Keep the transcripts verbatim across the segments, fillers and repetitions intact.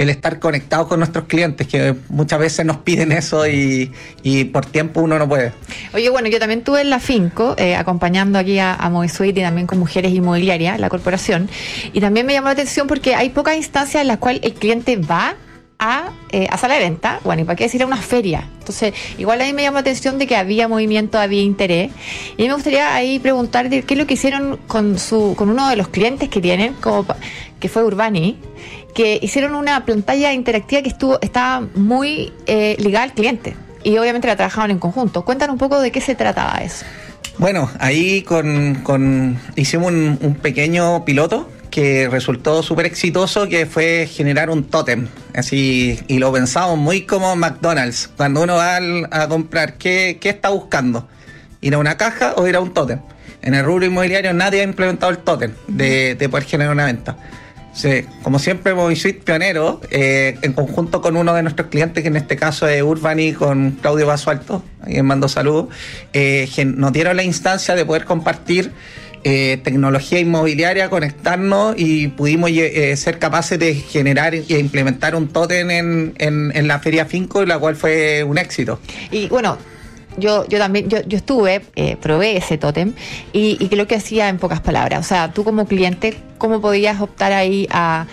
el estar conectados con nuestros clientes, que muchas veces nos piden eso y, y por tiempo uno no puede. Oye, bueno, yo también estuve en la Finco, eh, acompañando aquí a, a Movisuit y también con Mujeres Inmobiliarias, la corporación, y también me llamó la atención porque hay pocas instancias en las cuales el cliente va a, eh, a sala de venta, bueno, y para qué decir a una feria. Entonces, igual a mí me llamó la atención de que había movimiento, había interés, y me gustaría ahí preguntar de qué es lo que hicieron con su con uno de los clientes que tienen, como que fue Urbani, que hicieron una pantalla interactiva que estuvo estaba muy eh, ligada al cliente, y obviamente la trabajaban en conjunto. Cuéntanos un poco de qué se trataba eso. Bueno, ahí con, con hicimos un, un pequeño piloto que resultó súper exitoso, que fue generar un tótem, así, y lo pensamos muy como McDonald's, cuando uno va al, a comprar, ¿qué, ¿qué está buscando? ¿Ir a una caja o ir a un tótem? En el rubro inmobiliario nadie ha implementado el tótem de, de poder generar una venta. Sí, como siempre, Movisuit pionero, eh, en conjunto con uno de nuestros clientes, que en este caso es Urbani, con Claudio Basualto, a quien mando saludos, eh, nos dieron la instancia de poder compartir Eh, tecnología inmobiliaria, conectarnos, y pudimos eh, ser capaces de generar e implementar un tótem en, en, en la Feria Finco, la cual fue un éxito. Y bueno, yo yo también yo, yo estuve, eh, probé ese tótem, y, y que lo que hacía en pocas palabras, o sea, tú como cliente, ¿cómo podías optar ahí a,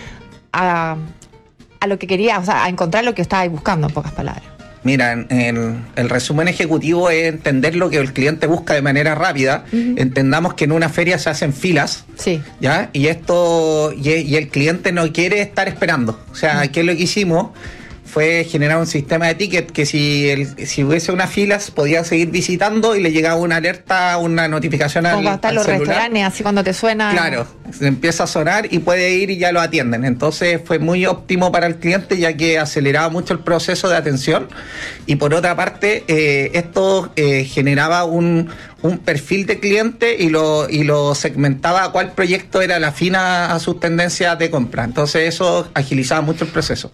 a, a lo que querías, o sea, a encontrar lo que estabas buscando en pocas palabras? Mira, el, el resumen ejecutivo es entender lo que el cliente busca de manera rápida. Uh-huh. Entendamos que en una feria se hacen filas, sí, ¿ya? Y esto y, y el cliente no quiere estar esperando. O sea, uh-huh. ¿qué es lo que hicimos? Fue generar un sistema de ticket que si el, si hubiese unas filas podía seguir visitando y le llegaba una alerta, una notificación al, como hasta al los celular. Restaurantes, así cuando te suena. Claro, se empieza a sonar y puede ir y ya lo atienden. Entonces fue muy óptimo para el cliente, ya que aceleraba mucho el proceso de atención, y por otra parte eh, esto eh, generaba un, un perfil de cliente y lo, y lo segmentaba a cuál proyecto era la afina a sus tendencias de compra. Entonces eso agilizaba mucho el proceso.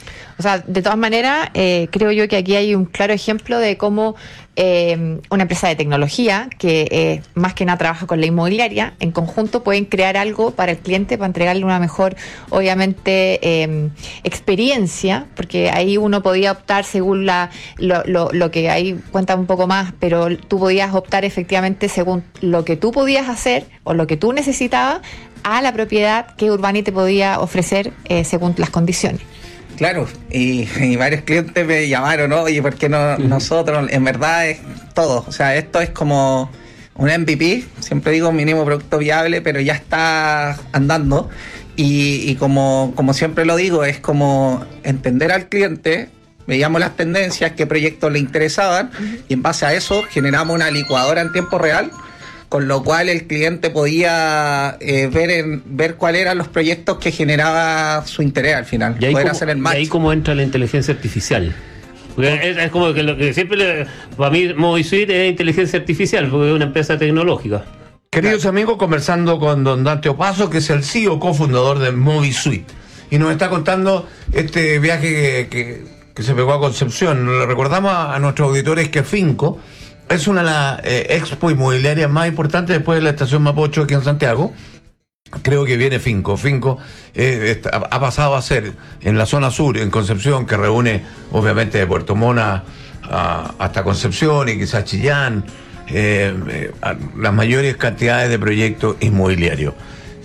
O sea, de todas maneras, eh, creo yo que aquí hay un claro ejemplo de cómo eh, una empresa de tecnología, que eh, más que nada trabaja con la inmobiliaria, en conjunto pueden crear algo para el cliente, para entregarle una mejor, obviamente, eh, experiencia, porque ahí uno podía optar según la lo, lo, lo que ahí cuenta un poco más, pero tú podías optar efectivamente según lo que tú podías hacer o lo que tú necesitabas a la propiedad que Urbani te podía ofrecer eh, según las condiciones. Claro, y, y varios clientes me llamaron, ¿no? Oye, ¿por qué no uh-huh. nosotros? En verdad es todo. O sea, esto es como un M V P, siempre digo mínimo producto viable, pero ya está andando. Y, y como, como siempre lo digo, es como entender al cliente, veíamos las tendencias, qué proyectos le interesaban, uh-huh. y en base a eso generamos una licuadora en tiempo real, con lo cual el cliente podía eh, ver en, ver cuáles eran los proyectos que generaba su interés al final, y ahí poder como, hacer el match. Y ahí como entra la inteligencia artificial. Porque es, es como que lo que siempre, le, para mí, Movisuit es inteligencia artificial, porque es una empresa tecnológica. Queridos amigos, conversando con don Dante Opazo, que es el C E O, cofundador de Movisuit, y nos está contando este viaje que, que, que se pegó a Concepción. Le recordamos a, a nuestros auditores que Finco es una de las eh, expo inmobiliarias más importantes después de la estación Mapocho aquí en Santiago. Creo que viene Finco. Finco eh, está, ha pasado a ser en la zona sur, en Concepción, que reúne obviamente de Puerto Mona a, hasta Concepción y quizás Chillán, eh, eh, las mayores cantidades de proyectos inmobiliarios.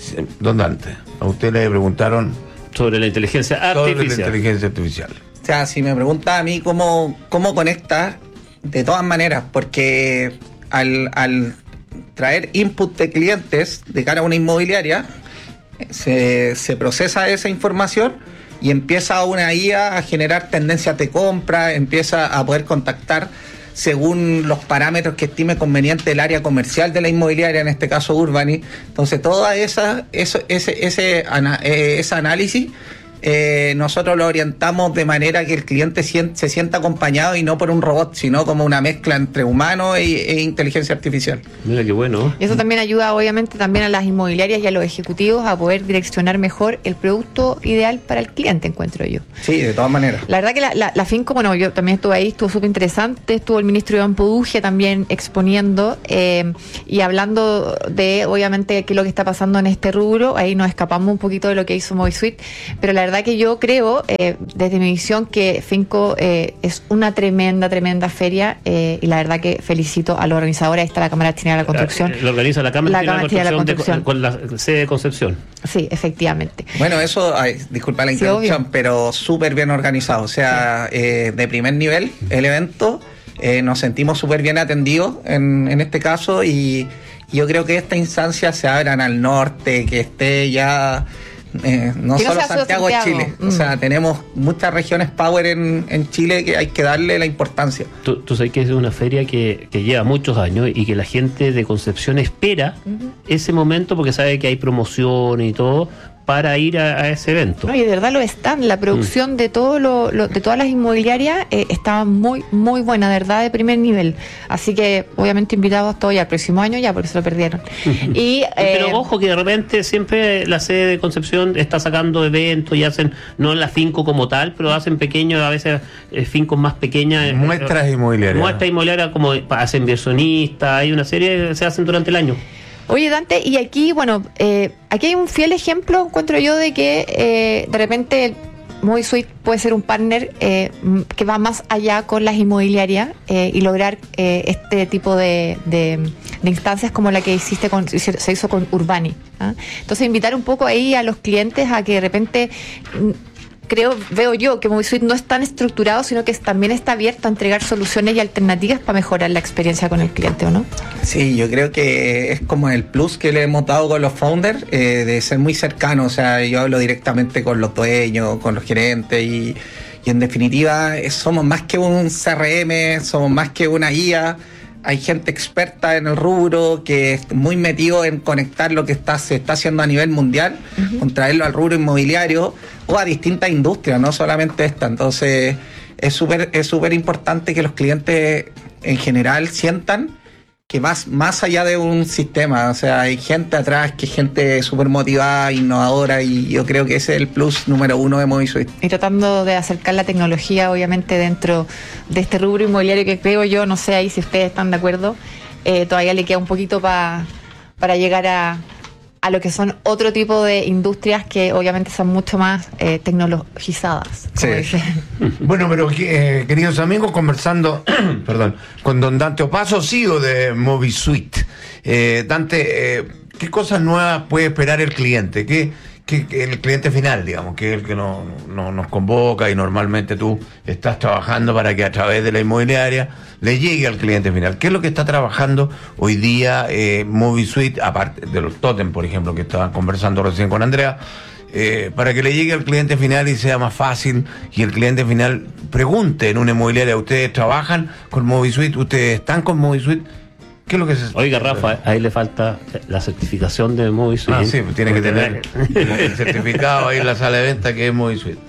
Don Dante, a usted le preguntaron sobre la inteligencia artificial. Sobre la inteligencia artificial. O sea, si me pregunta a mí cómo, cómo conecta, de todas maneras, porque al, al traer input de clientes de cara a una inmobiliaria, se, se procesa esa información y empieza una I A a generar tendencias de compra, empieza a poder contactar según los parámetros que estime conveniente el área comercial de la inmobiliaria, en este caso Urbani. Entonces, toda esa, eso, ese, ese, ana, eh, ese análisis Eh, nosotros lo orientamos de manera que el cliente sient, se sienta acompañado y no por un robot, sino como una mezcla entre humano e, e inteligencia artificial. Mira qué bueno. Y eso también ayuda obviamente también a las inmobiliarias y a los ejecutivos a poder direccionar mejor el producto ideal para el cliente, encuentro yo. Sí, de todas maneras. La verdad que la, la, la Finco, bueno, yo también estuve ahí, estuvo súper interesante, estuvo el ministro Iván Poduje también exponiendo eh, y hablando de obviamente qué es lo que está pasando en este rubro. Ahí nos escapamos un poquito de lo que hizo Movisuit, pero la verdad que yo creo, eh, desde mi visión, que Finco eh, es una tremenda, tremenda feria, eh, y la verdad que felicito a los organizadores. Ahí está la Cámara Chilena de la Construcción. Lo organiza la Cámara La Chilena de la Cámara Construcción, Chilena de la Construcción. de- con la sede de Concepción. Sí, efectivamente. Bueno, eso, ay, disculpa la Sí, interrupción, obvio. pero súper bien organizado. O sea, eh, de primer nivel el evento. Eh, nos sentimos súper bien atendidos en, en este caso y yo creo que esta instancia se abran al norte, que esté ya... Eh, no Que no solo sea solo Santiago, es Santiago. Chile. Mm. O sea, tenemos muchas regiones power en, en Chile que hay que darle la importancia. Tú, tú sabes que es una feria que, que lleva muchos años y que la gente de Concepción espera ese momento porque sabe que hay promociones y todo para ir a, a ese evento. No, y de verdad lo están. La producción Mm. de todo lo, lo- de todas las inmobiliarias eh, estaba muy, muy buena, de verdad, de primer nivel. Así que, obviamente, invitados todos ya el próximo año, ya porque se lo perdieron. Y, eh, Pero ojo que de repente siempre la sede de Concepción está sacando eventos y hacen, no la Finco como tal, pero hacen pequeños, a veces eh, Fincos más pequeñas. eh, Muestras inmobiliarias. Muestras inmobiliarias como hacen inversionistas, hay una serie que se hacen durante el año. Oye, Dante, y aquí, bueno, eh, aquí hay un fiel ejemplo, encuentro yo, de que eh, de repente MoviSuite puede ser un partner eh, m- que va más allá con las inmobiliarias eh, y lograr eh, este tipo de, de- de instancias como la que hiciste con, se hizo con Urbani. ¿Ah? Entonces, invitar un poco ahí a los clientes a que de repente... mm, Creo, veo yo que MoviSuite no es tan estructurado, sino que es- también está abierto a entregar soluciones y alternativas para mejorar la experiencia con el cliente, ¿o no? Sí, yo creo que es como el plus que le hemos dado con los founders, eh, de ser muy cercano. O sea, yo hablo directamente con los dueños, con los gerentes y, y en definitiva eh, somos más que un C R M, somos más que una guía. Hay gente experta en el rubro que es muy metido en conectar lo que está, se está haciendo a nivel mundial, con traerlo al rubro inmobiliario o a distintas industrias, no solamente esta. Entonces es súper es súper importante que los clientes en general sientan que vas más allá de un sistema. O sea, hay gente atrás que es gente súper motivada, innovadora, y yo creo que ese es el plus número uno de MoviSuite. Y tratando de acercar la tecnología, obviamente, dentro de este rubro inmobiliario que creo yo, no sé ahí si ustedes están de acuerdo, eh, todavía le queda un poquito pa, para llegar a, a lo que son otro tipo de industrias que obviamente son mucho más eh, tecnologizadas, como Sí. dicen. Bueno, pero eh, queridos amigos, conversando perdón, con don Dante Opazo, C E O de MoviSuite. Eh, Dante, eh, ¿qué cosas nuevas puede esperar el cliente? ¿Qué, qué- qué- el cliente final, digamos, que es el que no, no- nos convoca y normalmente tú estás trabajando para que a través de la inmobiliaria le llegue al cliente final? ¿Qué es lo que está trabajando hoy día eh, MoviSuite, aparte de los Totem, por ejemplo, que estaban conversando recién con Andrea? Eh, para que le llegue al cliente final y sea más fácil y el cliente final pregunte en una inmobiliaria: ¿ustedes trabajan con MoviSuite? ¿Ustedes están con MoviSuite? ¿Qué es lo que se... Oiga, Rafa, ahí le falta la certificación de MoviSuite. Ah, sí, pues tiene que tener el certificado ahí en la sala de venta que es MoviSuite.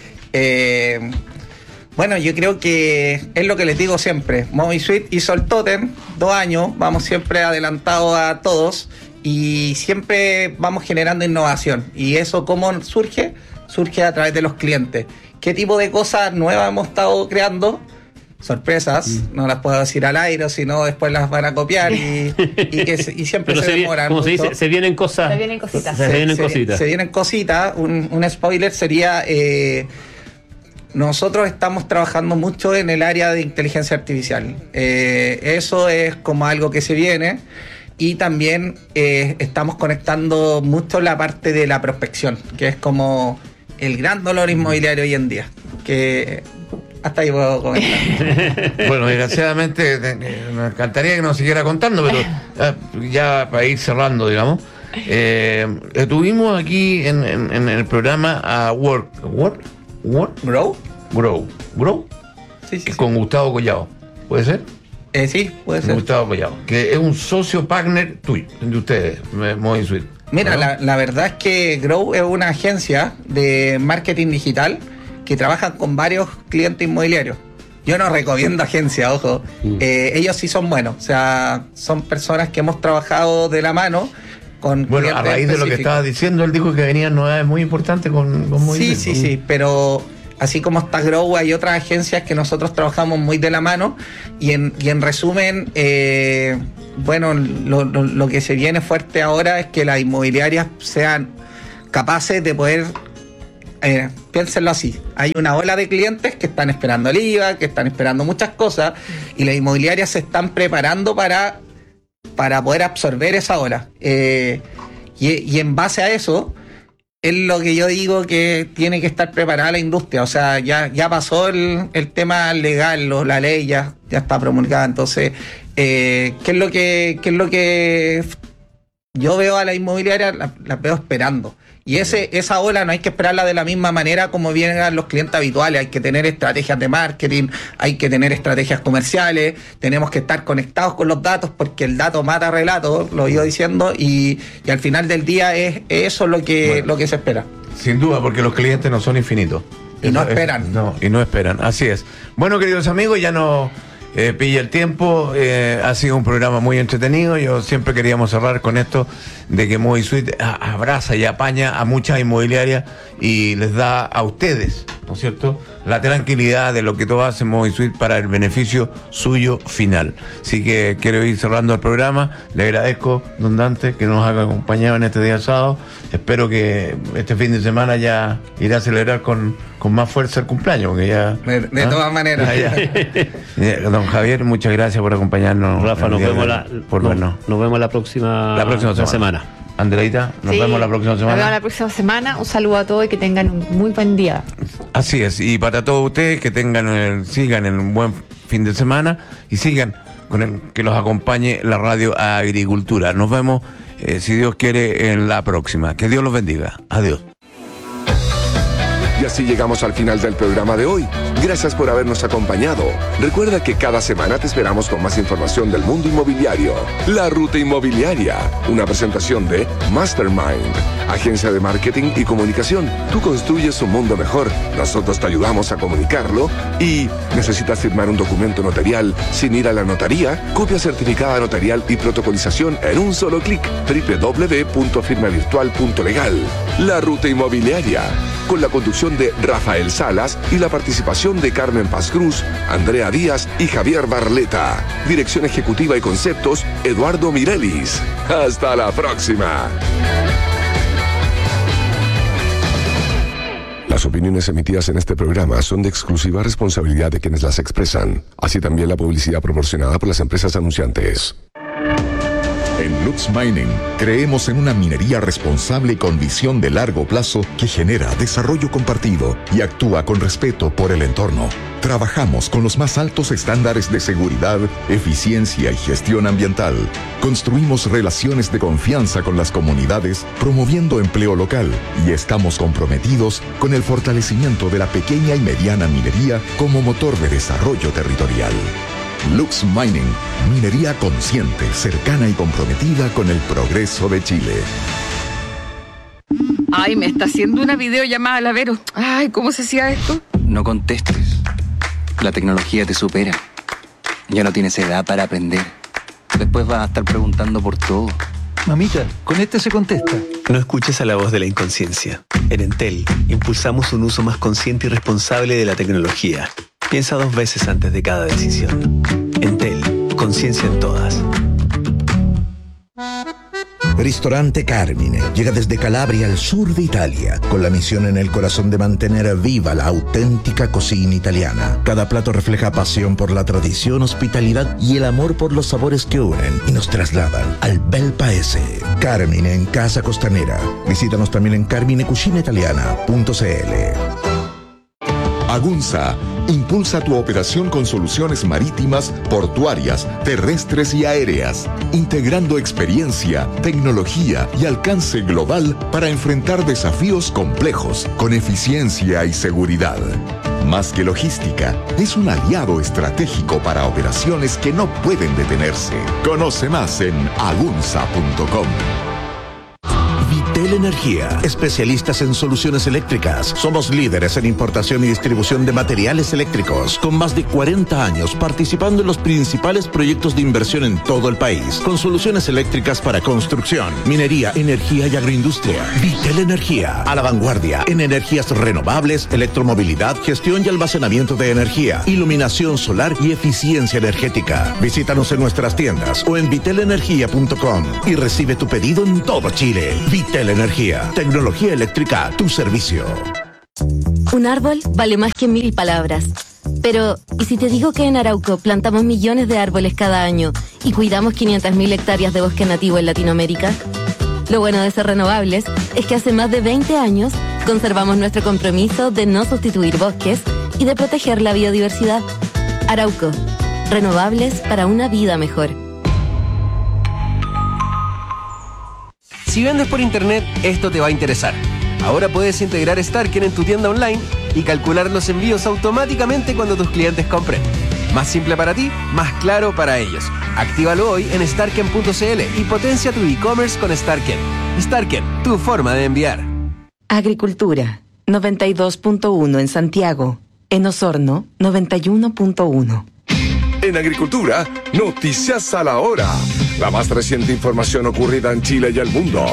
Eh, bueno, yo creo que es lo que les digo siempre. MoviSuite hizo el Totem, dos años, vamos siempre adelantados a todos y siempre vamos generando innovación. ¿Y eso cómo surge? Surge a través de los clientes. ¿Qué tipo de cosas nuevas hemos estado creando? Sorpresas, Mm. no las puedo decir al aire, si no después las van a copiar y, y que se- y siempre Pero se, se, vi- demoran como se mucho. dice, se vienen cosas. Se vienen cositas. Se, vienen se, cositas. se vienen cositas. Un, un spoiler sería, eh, nosotros estamos trabajando mucho en el área de inteligencia artificial. Eh, eso es como algo que se viene. Y también eh, estamos conectando mucho la parte de la prospección, que es como el gran dolor inmobiliario hoy en día. Que hasta ahí puedo comentar. Bueno, desgraciadamente eh, eh, me encantaría que nos siguiera contando, pero eh, ya para ir cerrando, digamos. Eh, eh, tuvimos aquí en, en- en el programa a Work, Work, Work, ¿Grow? Grow, Grow, Sí, sí, sí. con Gustavo Collado. ¿Puede ser? Eh, sí, puede ser. Gustavo Collado, que es un socio partner tuyo, de ustedes, eh, MoviSuite. Mira, ¿no? la, la verdad es que Grow es una agencia de marketing digital que trabaja con varios clientes inmobiliarios. Yo no recomiendo agencias, ojo. Mm. Eh, ellos sí son buenos. O sea, son personas que hemos trabajado de la mano con Bueno, a clientes raíz de lo que específicos. estaba diciendo, él dijo que venían novedades muy importantes con, con Sí, MoviSuite. sí, sí, pero así como está Grow, hay otras agencias que nosotros trabajamos muy de la mano y en, y en resumen, eh, bueno, lo, lo- lo que se viene fuerte ahora es que las inmobiliarias sean capaces de poder eh, piénsenlo así, hay una ola de clientes que están esperando el I V A, que están esperando muchas cosas, y las inmobiliarias se están preparando para, para poder absorber esa ola. Eh, y, y en base a eso, es lo que yo digo que tiene que estar preparada la industria. O sea, ya, ya pasó el, el tema legal, lo, la ley ya, ya está promulgada. Entonces, eh, ¿qué es lo que, qué es lo que yo veo a la inmobiliaria? Las la veo esperando. Y ese, esa ola no hay que esperarla de la misma manera como vienen los clientes habituales. Hay que tener estrategias de marketing, hay que tener estrategias comerciales, tenemos que estar conectados con los datos porque el dato mata relato, lo iba diciendo, y, y al final del día es, es eso lo que, bueno, lo que se espera. Sin duda, porque los clientes no son infinitos. Y no esperan. No, y no esperan, así es. Bueno, queridos amigos, ya no eh, pilla el tiempo. Eh, ha sido un programa muy entretenido. Yo siempre queríamos cerrar con esto de que Movisuit abraza y apaña a muchas inmobiliarias y les da a ustedes, ¿no es cierto?, la tranquilidad de lo que todo hace Movisuit para el beneficio suyo final. Así que quiero ir cerrando el programa. Le agradezco, don Dante, que nos haya acompañado en este día sábado. Espero que este fin de semana ya irá a celebrar con, con más fuerza el cumpleaños, porque ya... De, de ¿ah? todas maneras. Ah, ya. Don Javier, muchas gracias por acompañarnos. Rafa, nos vemos, de, la, por no, vernos. nos vemos la próxima, la próxima semana. semana. Andreita, nos sí, vemos la próxima semana. Nos vemos la próxima semana. Un saludo a todos y que tengan un muy buen día. Así es, y para todos ustedes que tengan el, sigan en un buen fin de semana y sigan con el, que los acompañe la radio Agricultura. Nos vemos, eh, si Dios quiere, en la próxima. Que Dios los bendiga. Adiós. Y así llegamos al final del programa de hoy. Gracias por habernos acompañado. Recuerda que cada semana te esperamos con más información del mundo inmobiliario. La Ruta Inmobiliaria, una presentación de Mastermind, agencia de marketing y comunicación. Tú construyes un mundo mejor, nosotros te ayudamos a comunicarlo. Y ¿necesitas firmar un documento notarial sin ir a la notaría? Copia certificada notarial y protocolización en un solo clic. doble u doble u doble u punto firma virtual punto legal. La Ruta Inmobiliaria, con la conducción de Rafael Salas y la participación de Carmen Paz Cruz, Andrea Díaz y Javier Barleta. Dirección ejecutiva y conceptos, Eduardo Mirelis. Hasta la próxima. Las opiniones emitidas en este programa son de exclusiva responsabilidad de quienes las expresan, así también la publicidad proporcionada por las empresas anunciantes. En Lux Mining creemos en una minería responsable y con visión de largo plazo que genera desarrollo compartido y actúa con respeto por el entorno. Trabajamos con los más altos estándares de seguridad, eficiencia y gestión ambiental. Construimos relaciones de confianza con las comunidades, promoviendo empleo local, y estamos comprometidos con el fortalecimiento de la pequeña y mediana minería como motor de desarrollo territorial. Lux Mining, minería consciente, cercana y comprometida con el progreso de Chile. Ay, me está haciendo una videollamada, la Vero. Ay, ¿cómo se hacía esto? No contestes. La tecnología te supera. Ya no tienes edad para aprender. Después vas a estar preguntando por todo. Mamita, con este se contesta. No escuches a la voz de la inconsciencia. En Entel, impulsamos un uso más consciente y responsable de la tecnología. Piensa dos veces antes de cada decisión. Entel, conciencia en todas. Ristorante Carmine llega desde Calabria al sur de Italia, con la misión en el corazón de mantener viva la auténtica cocina italiana. Cada plato refleja pasión por la tradición, hospitalidad y el amor por los sabores que unen y nos trasladan al bel paese. Carmine en Casa Costanera. Visítanos también en carmine cucina italiana punto c l. Agunza impulsa tu operación con soluciones marítimas, portuarias, terrestres y aéreas, integrando experiencia, tecnología y alcance global para enfrentar desafíos complejos con eficiencia y seguridad. Más que logística, es un aliado estratégico para operaciones que no pueden detenerse. Conoce más en agunza punto com. Vitel Energía, especialistas en soluciones eléctricas. Somos líderes en importación y distribución de materiales eléctricos, con más de cuarenta años participando en los principales proyectos de inversión en todo el país, con soluciones eléctricas para construcción, minería, energía y agroindustria. Vitel Energía, a la vanguardia en energías renovables, electromovilidad, gestión y almacenamiento de energía, iluminación solar y eficiencia energética. Visítanos en nuestras tiendas o en vitel energía punto com y recibe tu pedido en todo Chile. Vitel Energía, tecnología eléctrica a tu servicio. Un árbol vale más que mil palabras. Pero, ¿y si te digo que en Arauco plantamos millones de árboles cada año y cuidamos quinientas mil hectáreas de bosque nativo en Latinoamérica? Lo bueno de ser renovables es que hace más de veinte años conservamos nuestro compromiso de no sustituir bosques y de proteger la biodiversidad. Arauco, renovables para una vida mejor. Si vendes por internet, esto te va a interesar. Ahora puedes integrar Starken en tu tienda online y calcular los envíos automáticamente cuando tus clientes compren. Más simple para ti, más claro para ellos. Actívalo hoy en starken punto c l y potencia tu e-commerce con Starken. Starken, tu forma de enviar. Agricultura, noventa y dos punto uno en Santiago. En Osorno, noventa y uno punto uno. En Agricultura, noticias a la hora. La más reciente información ocurrida en Chile y el mundo.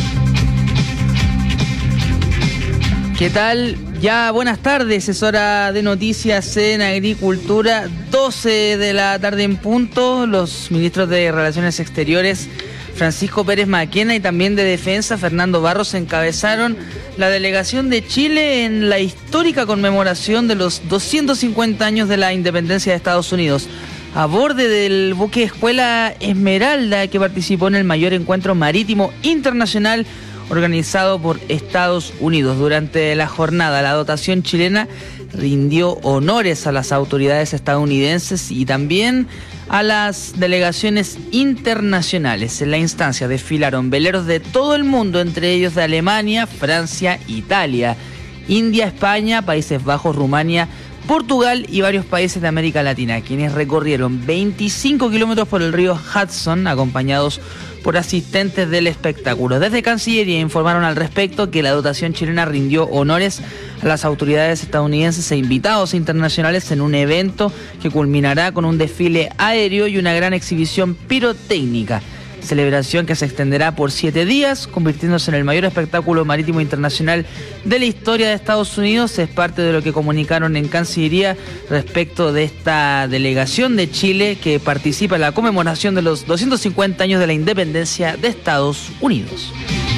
¿Qué tal? Ya buenas tardes, es hora de noticias en Agricultura, doce de la tarde en punto. Los ministros de Relaciones Exteriores, Francisco Pérez Maquena, y también de Defensa, Fernando Barros, encabezaron la delegación de Chile en la histórica conmemoración de los doscientos cincuenta años de la independencia de Estados Unidos, a bordo del buque Escuela Esmeralda, que participó en el mayor encuentro marítimo internacional organizado por Estados Unidos. Durante la jornada, la dotación chilena rindió honores a las autoridades estadounidenses y también a las delegaciones internacionales. En la instancia desfilaron veleros de todo el mundo, entre ellos de Alemania, Francia, Italia, India, España, Países Bajos, Rumania, Portugal y varios países de América Latina, quienes recorrieron veinticinco kilómetros por el río Hudson, acompañados por asistentes del espectáculo. Desde Cancillería informaron al respecto que la dotación chilena rindió honores a las autoridades estadounidenses e invitados internacionales en un evento que culminará con un desfile aéreo y una gran exhibición pirotécnica. Celebración que se extenderá por siete días, convirtiéndose en el mayor espectáculo marítimo internacional de la historia de Estados Unidos. Es parte de lo que comunicaron en Cancillería respecto de esta delegación de Chile que participa en la conmemoración de los doscientos cincuenta años de la independencia de Estados Unidos.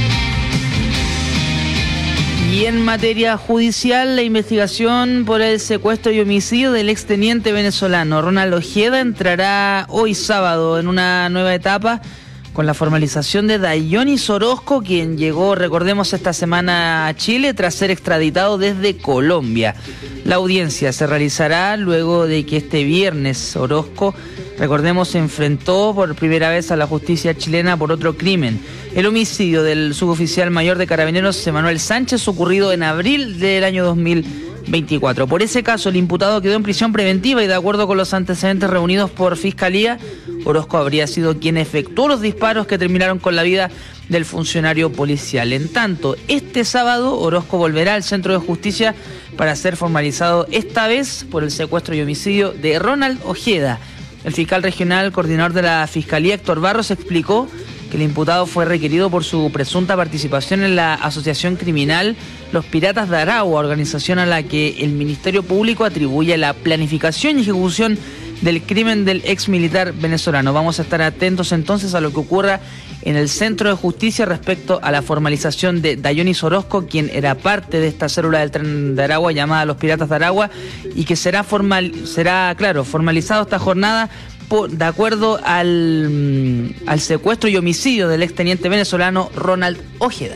Y en materia judicial, la investigación por el secuestro y homicidio del exteniente venezolano Ronald Ojeda entrará hoy sábado en una nueva etapa con la formalización de Dayonis Orozco, quien llegó, recordemos, esta semana a Chile tras ser extraditado desde Colombia. La audiencia se realizará luego de que este viernes Orozco, recordemos, se enfrentó por primera vez a la justicia chilena por otro crimen: el homicidio del suboficial mayor de Carabineros Emanuel Sánchez, ocurrido en abril del año dos mil veinticuatro. Por ese caso, el imputado quedó en prisión preventiva y, de acuerdo con los antecedentes reunidos por Fiscalía, Orozco habría sido quien efectuó los disparos que terminaron con la vida del funcionario policial. En tanto, este sábado Orozco volverá al Centro de Justicia para ser formalizado esta vez por el secuestro y homicidio de Ronald Ojeda. El fiscal regional coordinador de la Fiscalía, Héctor Barros, explicó que el imputado fue requerido por su presunta participación en la asociación criminal Los Piratas de Aragua, organización a la que el Ministerio Público atribuye la planificación y ejecución del crimen del ex militar venezolano. Vamos a estar atentos entonces a lo que ocurra en el Centro de Justicia respecto a la formalización de Dayonis Orozco, quien era parte de esta célula del Tren de Aragua llamada Los Piratas de Aragua, y que será formal, será claro, formalizado esta jornada por, de acuerdo al, al secuestro y homicidio del exteniente venezolano Ronald Ojeda.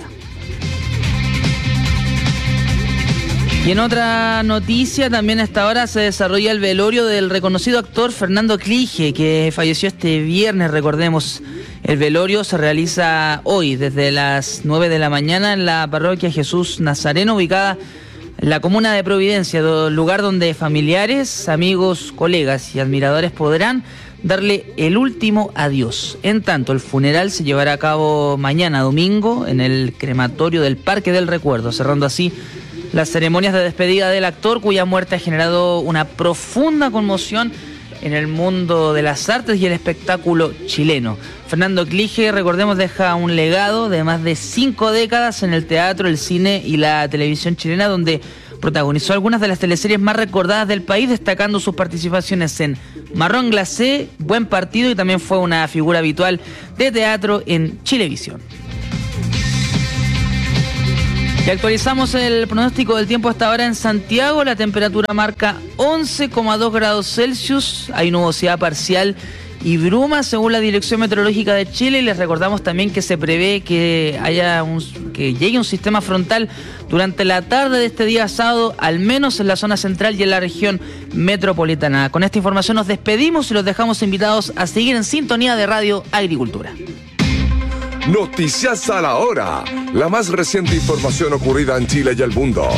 Y en otra noticia, también a esta hora se desarrolla el velorio del reconocido actor Fernando Clige, que falleció este viernes, recordemos. El velorio se realiza hoy desde las nueve de la mañana en la parroquia Jesús Nazareno, ubicada en la comuna de Providencia, lugar donde familiares, amigos, colegas y admiradores podrán darle el último adiós. En tanto, el funeral se llevará a cabo mañana domingo en el crematorio del Parque del Recuerdo, cerrando así las ceremonias de despedida del actor, cuya muerte ha generado una profunda conmoción en el mundo de las artes y el espectáculo chileno. Fernando Clige, recordemos, deja un legado de más de cinco décadas en el teatro, el cine y la televisión chilena, donde protagonizó algunas de las teleseries más recordadas del país, destacando sus participaciones en Marrón Glacé, Buen Partido, y también fue una figura habitual de teatro en Chilevisión. Y actualizamos el pronóstico del tiempo hasta ahora en Santiago. La temperatura marca once coma dos grados Celsius. Hay nubosidad parcial y bruma según la Dirección Meteorológica de Chile. Y les recordamos también que se prevé que haya un, que llegue un sistema frontal durante la tarde de este día sábado, al menos en la zona central y en la región metropolitana. Con esta información nos despedimos y los dejamos invitados a seguir en sintonía de Radio Agricultura. Noticias a la hora. La más reciente información ocurrida en Chile y el mundo.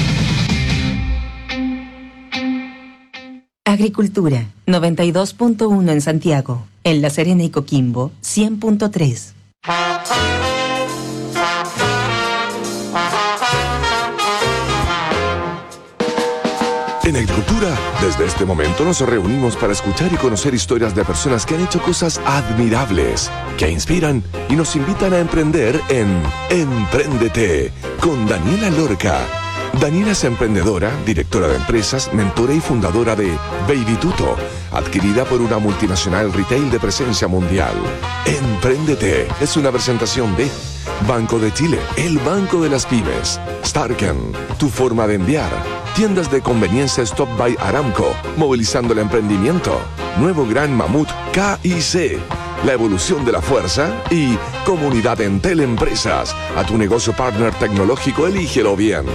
Agricultura, noventa y dos punto uno en Santiago. En La Serena y Coquimbo, cien punto tres. En Agricultura, desde este momento nos reunimos para escuchar y conocer historias de personas que han hecho cosas admirables, que inspiran y nos invitan a emprender en Empréndete, con Daniela Lorca. Daniela es emprendedora, directora de empresas, mentora y fundadora de Baby Tuto, adquirida por una multinacional retail de presencia mundial. Empréndete es una presentación de Banco de Chile, el banco de las pymes. Starken, tu forma de enviar. Tiendas de conveniencia Stop by Aramco, movilizando el emprendimiento. Nuevo Gran Mamut K I C, la evolución de la fuerza. Y Comunidad Entel Empresas, a tu negocio partner tecnológico, elígelo bien.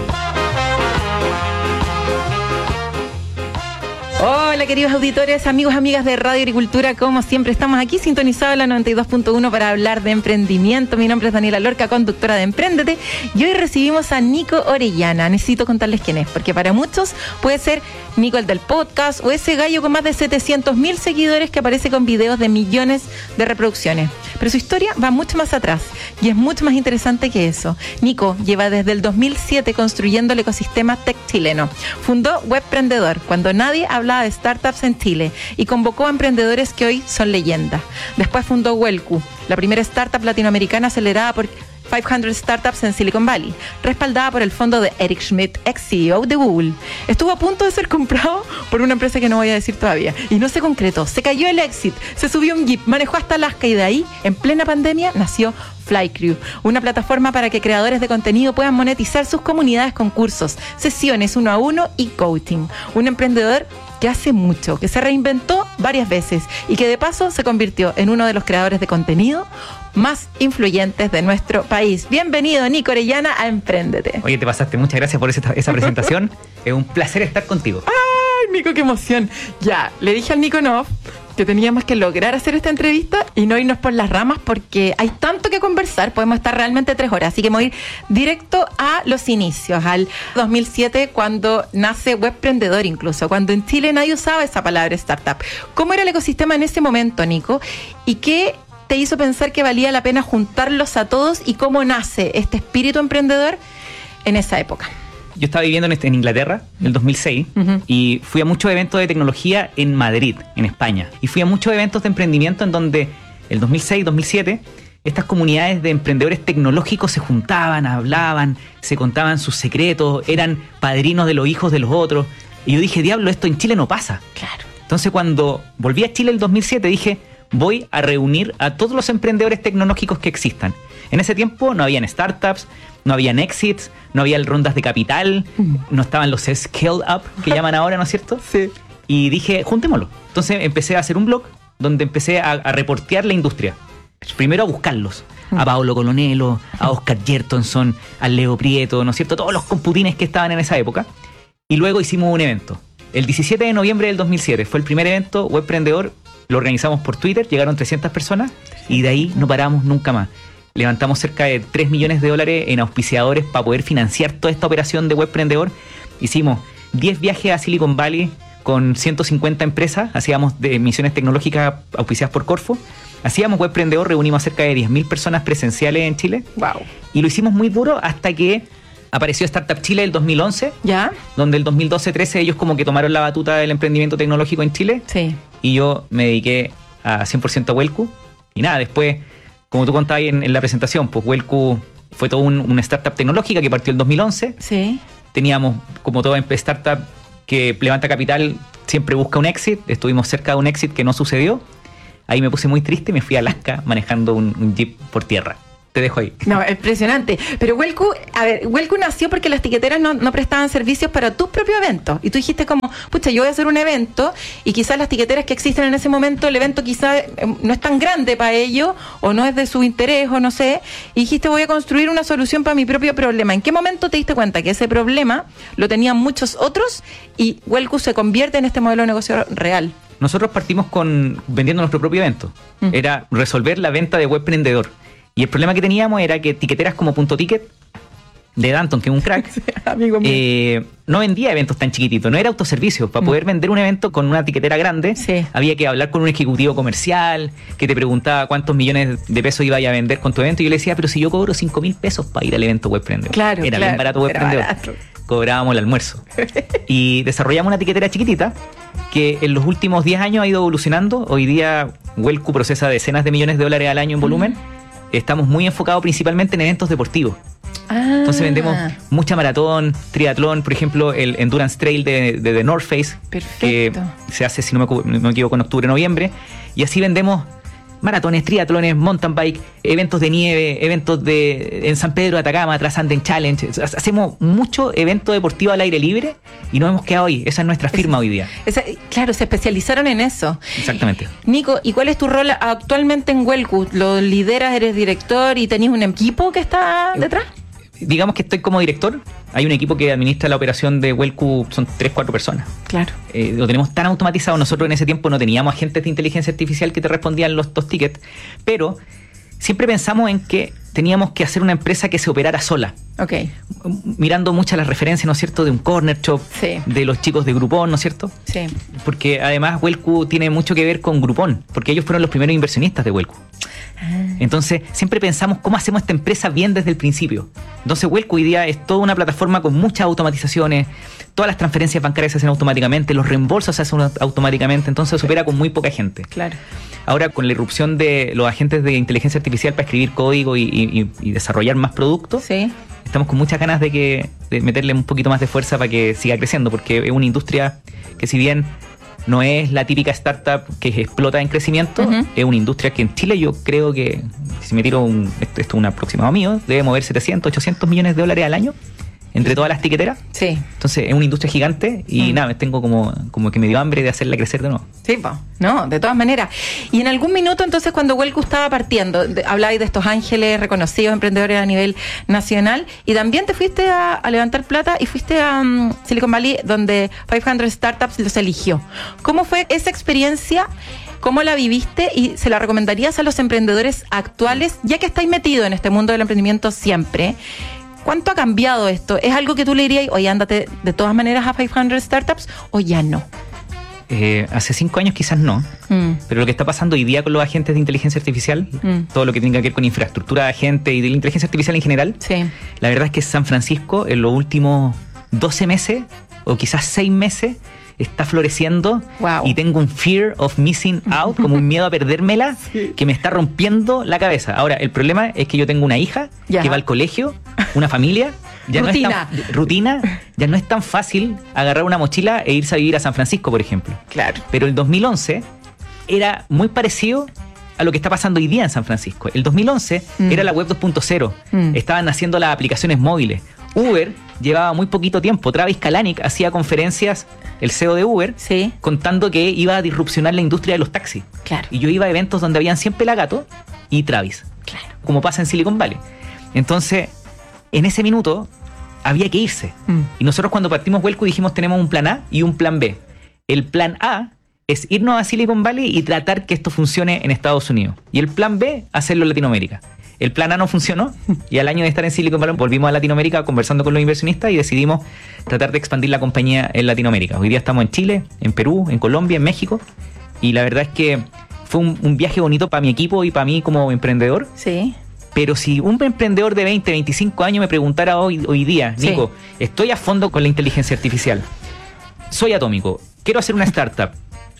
Hola queridos auditores, amigos, amigas de Radio Agricultura, como siempre estamos aquí sintonizados en la noventa y dos punto uno para hablar de emprendimiento. Mi nombre es Daniela Lorca, conductora de Empréndete, y hoy recibimos a Nico Orellana. Necesito contarles quién es, porque para muchos puede ser Nico el del podcast o ese gallo con más de setecientos mil seguidores que aparece con videos de millones de reproducciones. Pero su historia va mucho más atrás y es mucho más interesante que eso. Nico lleva desde el dos mil siete construyendo el ecosistema tech chileno. Fundó Webprendedor cuando nadie hablaba de startups en Chile y convocó a emprendedores que hoy son leyendas. Después fundó Wellcu, la primera startup latinoamericana acelerada por quinientas startups en Silicon Valley, respaldada por el fondo de Eric Schmidt, ex C E O de Google. Estuvo a punto de ser comprado por una empresa que no voy a decir todavía y no se concretó. Se cayó el exit, se subió un Jeep, manejó hasta Alaska y de ahí, en plena pandemia, nació Flycrew, una plataforma para que creadores de contenido puedan monetizar sus comunidades con cursos, sesiones uno a uno y coaching. Un emprendedor que hace mucho, que se reinventó varias veces y que de paso se convirtió en uno de los creadores de contenido más influyentes de nuestro país. Bienvenido, Nico Orellana, a Empréndete. Oye, te pasaste, muchas gracias por esa, esa presentación. Es un placer estar contigo. ¡Ay, Nico, qué emoción! Ya, le dije al Nico en off que teníamos que lograr hacer esta entrevista y no irnos por las ramas porque hay tanto que conversar, podemos estar realmente tres horas, así que me voy a ir directo a los inicios, al dos mil siete, cuando nace Webprendedor incluso, cuando en Chile nadie usaba esa palabra startup. ¿Cómo era el ecosistema en ese momento, Nico? ¿Y qué te hizo pensar que valía la pena juntarlos a todos y cómo nace este espíritu emprendedor en esa época? Yo estaba viviendo en, en Inglaterra en el dos mil seis uh-huh. y fui a muchos eventos de tecnología en Madrid, en España. Y fui a muchos eventos de emprendimiento en donde el dos mil seis, dos mil siete, estas comunidades de emprendedores tecnológicos se juntaban, hablaban, se contaban sus secretos, eran padrinos de los hijos de los otros. Y yo dije, diablo, esto en Chile no pasa. Claro. Entonces cuando volví a Chile el dos mil siete dije, voy a reunir a todos los emprendedores tecnológicos que existan. En ese tiempo no habían startups, no habían exits, no había rondas de capital, mm. no estaban los scale up que llaman ahora, ¿no es cierto? Sí. Y dije, juntémoslo. Entonces empecé a hacer un blog donde empecé a, a reportear la industria. Primero a buscarlos. Mm. A Paolo Colonelo, a Oscar Yertonson, a Leo Prieto, ¿no es cierto? Todos los computines que estaban en esa época. Y luego hicimos un evento. El diecisiete de noviembre del dos mil siete fue el primer evento Webprendedor. Lo organizamos por Twitter, llegaron trescientas personas y de ahí no paramos nunca más. Levantamos cerca de tres millones de dólares en auspiciadores para poder financiar toda esta operación de Webprendedor. Hicimos diez viajes a Silicon Valley con ciento cincuenta empresas, hacíamos de misiones tecnológicas auspiciadas por Corfo. Hacíamos Webprendedor, reunimos a cerca de diez mil personas presenciales en Chile. Wow. Y lo hicimos muy duro hasta que apareció Startup Chile el dos mil once, ¿ya? Donde el dos mil doce trece ellos como que tomaron la batuta del emprendimiento tecnológico en Chile. Sí. Y yo me dediqué a cien por ciento a Wellcu. Y nada, después, como tú contabas en, en la presentación, pues Wellcu fue todo un, una startup tecnológica que partió el dos mil once. Sí. Teníamos, como toda startup que levanta capital, siempre busca un exit. Estuvimos cerca de un exit que no sucedió. Ahí me puse muy triste y me fui a Alaska manejando un, un Jeep por tierra. te dejo ahí. No, impresionante. Pero Welcu, a ver, Welcu nació porque las tiqueteras no, no prestaban servicios para tus propios eventos. Y tú dijiste como, pucha, yo voy a hacer un evento y quizás las tiqueteras que existen en ese momento, el evento quizás eh, no es tan grande para ellos o no es de su interés o no sé. Y dijiste, voy a construir una solución para mi propio problema. ¿En qué momento te diste cuenta que ese problema lo tenían muchos otros y Welcu se convierte en este modelo de negocio real? Nosotros partimos con vendiendo nuestro propio evento. Mm. Era resolver la venta de webprendedor. Y el problema que teníamos era que tiqueteras como Punto Ticket, de Danton, que es un crack, sí, eh, no vendía eventos tan chiquititos, no era autoservicio. Para mm. poder vender un evento con una tiquetera grande, sí. había que hablar con un ejecutivo comercial que te preguntaba cuántos millones de pesos iba a vender con tu evento. Y yo le decía, pero si yo cobro cinco mil pesos para ir al evento Webprendedor. Claro, era claro, bien barato Webprendedor. Cobrábamos el almuerzo. Y desarrollamos una tiquetera chiquitita que en los últimos diez años ha ido evolucionando. Hoy día Welcu procesa decenas de millones de dólares al año en volumen. Mm. Estamos muy enfocados principalmente en eventos deportivos. Ah. Entonces vendemos mucha maratón, triatlón, por ejemplo, el Endurance Trail de, de The North Face, perfecto, que se hace, si no me, no me equivoco, en octubre, noviembre. Y así vendemos maratones, triatlones, mountain bike, eventos de nieve, eventos de en San Pedro de Atacama, Transanden Challenge. Hacemos mucho evento deportivo al aire libre y nos hemos quedado ahí. Esa es nuestra firma es, hoy día. Esa, claro, se especializaron en eso. Exactamente. Nico, ¿y cuál es tu rol actualmente en Welcu? ¿Lo lideras, eres director y tenés un equipo que está detrás? Digamos que estoy como director. Hay un equipo que administra la operación de Welcu, son tres, cuatro personas. Claro. Eh, lo tenemos tan automatizado. Nosotros en ese tiempo no teníamos agentes de inteligencia artificial que te respondían los, los tickets, pero siempre pensamos en que teníamos que hacer una empresa que se operara sola. Ok. Mirando muchas las referencias, ¿no es cierto?, de un corner shop, sí. de los chicos de Groupon, ¿no es cierto? Sí. Porque además Welcu tiene mucho que ver con Groupon, porque ellos fueron los primeros inversionistas de Welcu. Entonces, siempre pensamos cómo hacemos esta empresa bien desde el principio. Entonces, Welcu hoy día es toda una plataforma con muchas automatizaciones, todas las transferencias bancarias se hacen automáticamente, los reembolsos se hacen automáticamente, entonces se opera con muy poca gente. Claro. Ahora, con la irrupción de los agentes de inteligencia artificial para escribir código y, y, y desarrollar más productos, sí. estamos con muchas ganas de, que, de meterle un poquito más de fuerza para que siga creciendo, porque es una industria que, si bien no es la típica startup que explota en crecimiento, uh-huh. es una industria que en Chile yo creo que, si me tiro un, esto, esto es un aproximado mío, debe mover setecientos, ochocientos millones de dólares al año entre todas las tiqueteras. Sí. Entonces es una industria gigante y mm. nada, tengo como, como que me dio hambre de hacerla crecer de nuevo. Sí, pues, no, de todas maneras. Y en algún minuto entonces cuando Welcu estaba partiendo, de, hablabais de estos ángeles reconocidos, emprendedores a nivel nacional, y también te fuiste a, a levantar plata y fuiste a um, Silicon Valley, donde quinientas Startups los eligió. ¿Cómo fue esa experiencia? ¿Cómo la viviste y se la recomendarías a los emprendedores actuales, ya que estáis metidos en este mundo del emprendimiento siempre? ¿Cuánto ha cambiado esto? ¿Es algo que tú le dirías, oye, ándate de todas maneras a quinientas Startups o ya no? Eh, hace cinco años quizás no, mm. pero lo que está pasando hoy día con los agentes de inteligencia artificial, mm. todo lo que tenga que ver con infraestructura de agentes y de la inteligencia artificial en general, sí. la verdad es que San Francisco en los últimos doce meses o quizás seis meses está floreciendo. Wow. Y tengo un fear of missing out, como un miedo a perdérmela, sí. que me está rompiendo la cabeza. Ahora, el problema es que yo tengo una hija ya. que va al colegio, una familia, ya rutina. no es tan, rutina, ya no es tan fácil agarrar una mochila e irse a vivir a San Francisco, por ejemplo. Claro. Pero el dos mil once era muy parecido a lo que está pasando hoy día en San Francisco. El dos mil once mm. era la web dos punto cero, mm. estaban haciendo las aplicaciones móviles. Uber llevaba muy poquito tiempo. Travis Kalanick hacía conferencias, el C E O de Uber, sí. contando que iba a disrupcionar la industria de los taxis. Claro. Y yo iba a eventos donde habían cien pelagatos y Travis. Claro. Como pasa en Silicon Valley. Entonces, en ese minuto había que irse. Mm. Y nosotros cuando partimos Welcu dijimos tenemos un plan A y un plan B. El plan A es irnos a Silicon Valley y tratar que esto funcione en Estados Unidos. Y el plan B, hacerlo en Latinoamérica. El plan A no funcionó y al año de estar en Silicon Valley volvimos a Latinoamérica conversando con los inversionistas y decidimos tratar de expandir la compañía en Latinoamérica. Hoy día estamos en Chile, en Perú, en Colombia, en México, y la verdad es que fue un, un viaje bonito para mi equipo y para mí como emprendedor. Sí. Pero si un emprendedor de veinte, veinticinco años me preguntara hoy, hoy día, Nico, sí. estoy a fondo con la inteligencia artificial, soy atómico, quiero hacer una startup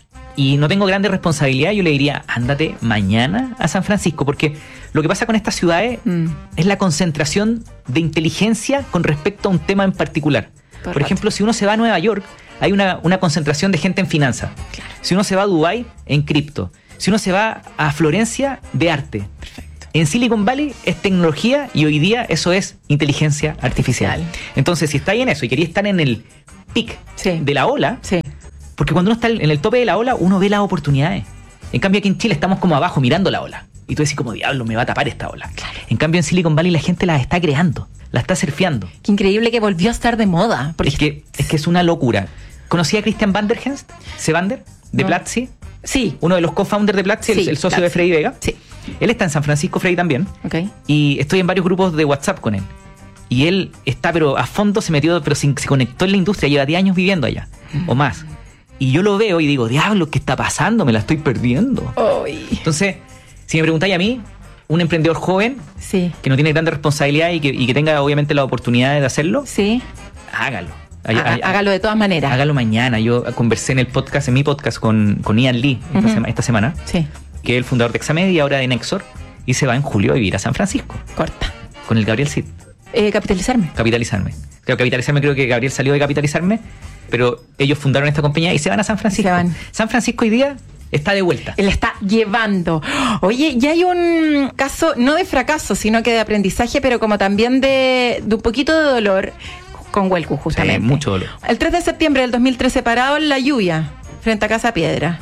y no tengo grande responsabilidad, yo le diría, ándate mañana a San Francisco, porque lo que pasa con estas ciudades mm. es la concentración de inteligencia con respecto a un tema en particular. Por, Por ejemplo, si uno se va a Nueva York, hay una, una concentración de gente en finanzas. Claro. Si uno se va a Dubái, en cripto. Si uno se va a Florencia, de arte. Perfecto. En Silicon Valley es tecnología y hoy día eso es inteligencia artificial. Entonces, si estáis en eso y queréis estar en el pic sí. de la ola, sí. porque cuando uno está en el tope de la ola, uno ve las oportunidades. En cambio, aquí en Chile estamos como abajo mirando la ola. Y tú decís como, diablo, me va a tapar esta ola. Claro. En cambio, en Silicon Valley la gente la está creando, la está surfeando. Qué increíble que volvió a estar de moda. Porque... Es, que, es que es una locura. ¿Conocía a Christian Vanderhest? ¿Sevander? ¿De no. Platzi? Sí. Uno de los co-founders de Platzi, sí, el, el socio Platzi. de Freddy Vega. Sí. Él está en San Francisco, Freddy también. Okay. Y estoy en varios grupos de WhatsApp con él. Y él está, pero a fondo se metió, pero se, se conectó en la industria. Lleva diez años viviendo allá, mm. o más. Y yo lo veo y digo, diablo, ¿qué está pasando? Me la estoy perdiendo. Oy. Entonces, si me preguntáis a mí, un emprendedor joven, sí. que no tiene grande responsabilidad y que, y que tenga obviamente la oportunidad de hacerlo, sí. hágalo. Haga, hágalo de todas maneras. Hágalo mañana. Yo conversé en el podcast, en mi podcast con, con Ian Lee esta, uh-huh. sema, esta semana, sí. que es el fundador de Examed y ahora de Nexor, y se va en julio a vivir a San Francisco. Corta. Con el Gabriel Cid. Eh, capitalizarme. Capitalizarme. Creo capitalizarme, creo que Gabriel salió de capitalizarme, pero ellos fundaron esta compañía y se van a San Francisco. Se van. San Francisco hoy día está de vuelta. Él está llevando. Oye, ya hay un caso, no de fracaso, sino que de aprendizaje, pero como también de, de un poquito de dolor con Huelcu, justamente. Sí, mucho dolor. El tres de septiembre del dos mil trece, parado en la lluvia, frente a Casa Piedra.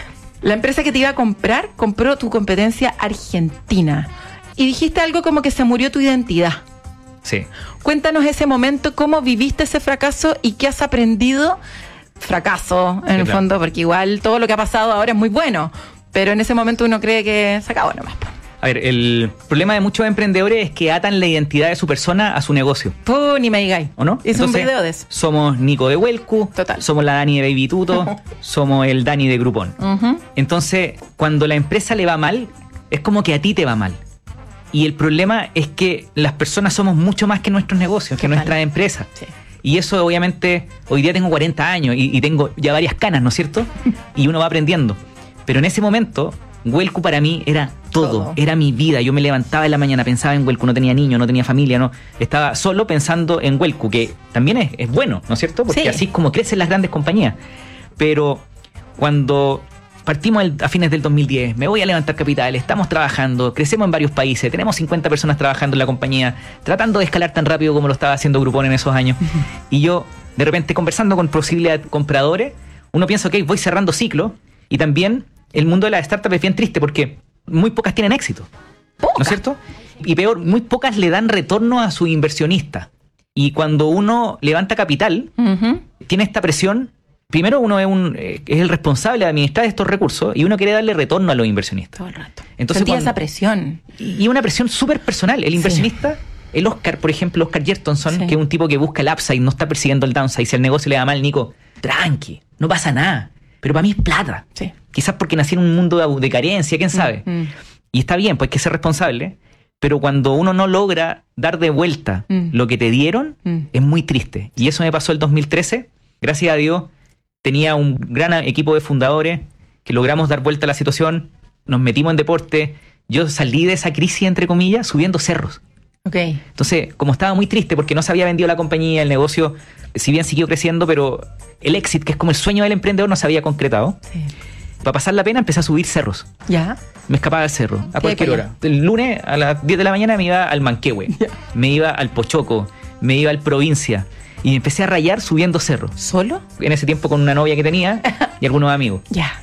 La empresa que te iba a comprar compró tu competencia argentina. Y dijiste algo como que se murió tu identidad. Sí. Cuéntanos ese momento, cómo viviste ese fracaso y qué has aprendido. Fracaso, en sí, el claro. fondo, porque igual todo lo que ha pasado ahora es muy bueno, pero en ese momento uno cree que se acabó nomás. A ver, el problema de muchos emprendedores es que atan la identidad de su persona a su negocio. Tú ni me digáis. ¿O no? Es un video de eso. Somos Nico de Huelcu, total. Somos la Dani de Baby Tuto, somos el Dani de Groupon. Uh-huh. Entonces, cuando la empresa le va mal, es como que a ti te va mal. Y el problema es que las personas somos mucho más que nuestros negocios, que nuestras empresas. Sí. Y eso obviamente, hoy día tengo cuarenta años y, y tengo ya varias canas, ¿no es cierto? Y uno va aprendiendo. Pero en ese momento, Huelcu para mí era todo, todo, era mi vida. Yo me levantaba en la mañana, pensaba en Huelcu, no tenía niños, no tenía familia, no, estaba solo pensando en Huelcu, que también es, es bueno, ¿no es cierto? Porque sí. así es como crecen las grandes compañías. Pero cuando partimos el, a fines del dos mil diez, me voy a levantar capital, estamos trabajando, crecemos en varios países, tenemos cincuenta personas trabajando en la compañía, tratando de escalar tan rápido como lo estaba haciendo Groupon en esos años. Uh-huh. Y yo, de repente, conversando con posibles compradores, uno piensa, ok, voy cerrando ciclo, y también el mundo de las startups es bien triste porque muy pocas tienen éxito. ¿Poca? ¿No es cierto? Y peor, muy pocas le dan retorno a su inversionista. Y cuando uno levanta capital, uh-huh. tiene esta presión. Primero, uno es, un, eh, es el responsable de administrar estos recursos y uno quiere darle retorno a los inversionistas. Todo el rato. Entonces, Sentía cuando, esa presión. Y una presión súper personal. El inversionista, sí. el Oscar, por ejemplo, Oscar Yertonson, sí. que es un tipo que busca el upside, no está persiguiendo el downside. Si el negocio le da mal, Nico, tranqui, no pasa nada. Pero para mí es plata. Sí. Quizás porque nací en un mundo de, de carencia, quién sabe. Mm, mm. Y está bien, pues hay que ser responsable. Pero cuando uno no logra dar de vuelta mm. lo que te dieron, mm. es muy triste. Y eso me pasó el dos mil trece. Gracias a Dios, tenía un gran equipo de fundadores que logramos dar vuelta a la situación. Nos metimos en deporte. Yo salí de esa crisis, entre comillas, subiendo cerros. Okay. Entonces, como estaba muy triste porque no se había vendido la compañía, el negocio, si bien siguió creciendo, pero el exit, que es como el sueño del emprendedor, no se había concretado. Sí. Para pasar la pena, empecé a subir cerros. Ya. Me escapaba del cerro, a cualquier hora. El lunes a las diez de la mañana me iba al Manquehue, yeah. me iba al Pochoco, me iba al Provincia. Y empecé a rayar subiendo cerros. ¿Solo? En ese tiempo con una novia que tenía y algunos amigos. Ya.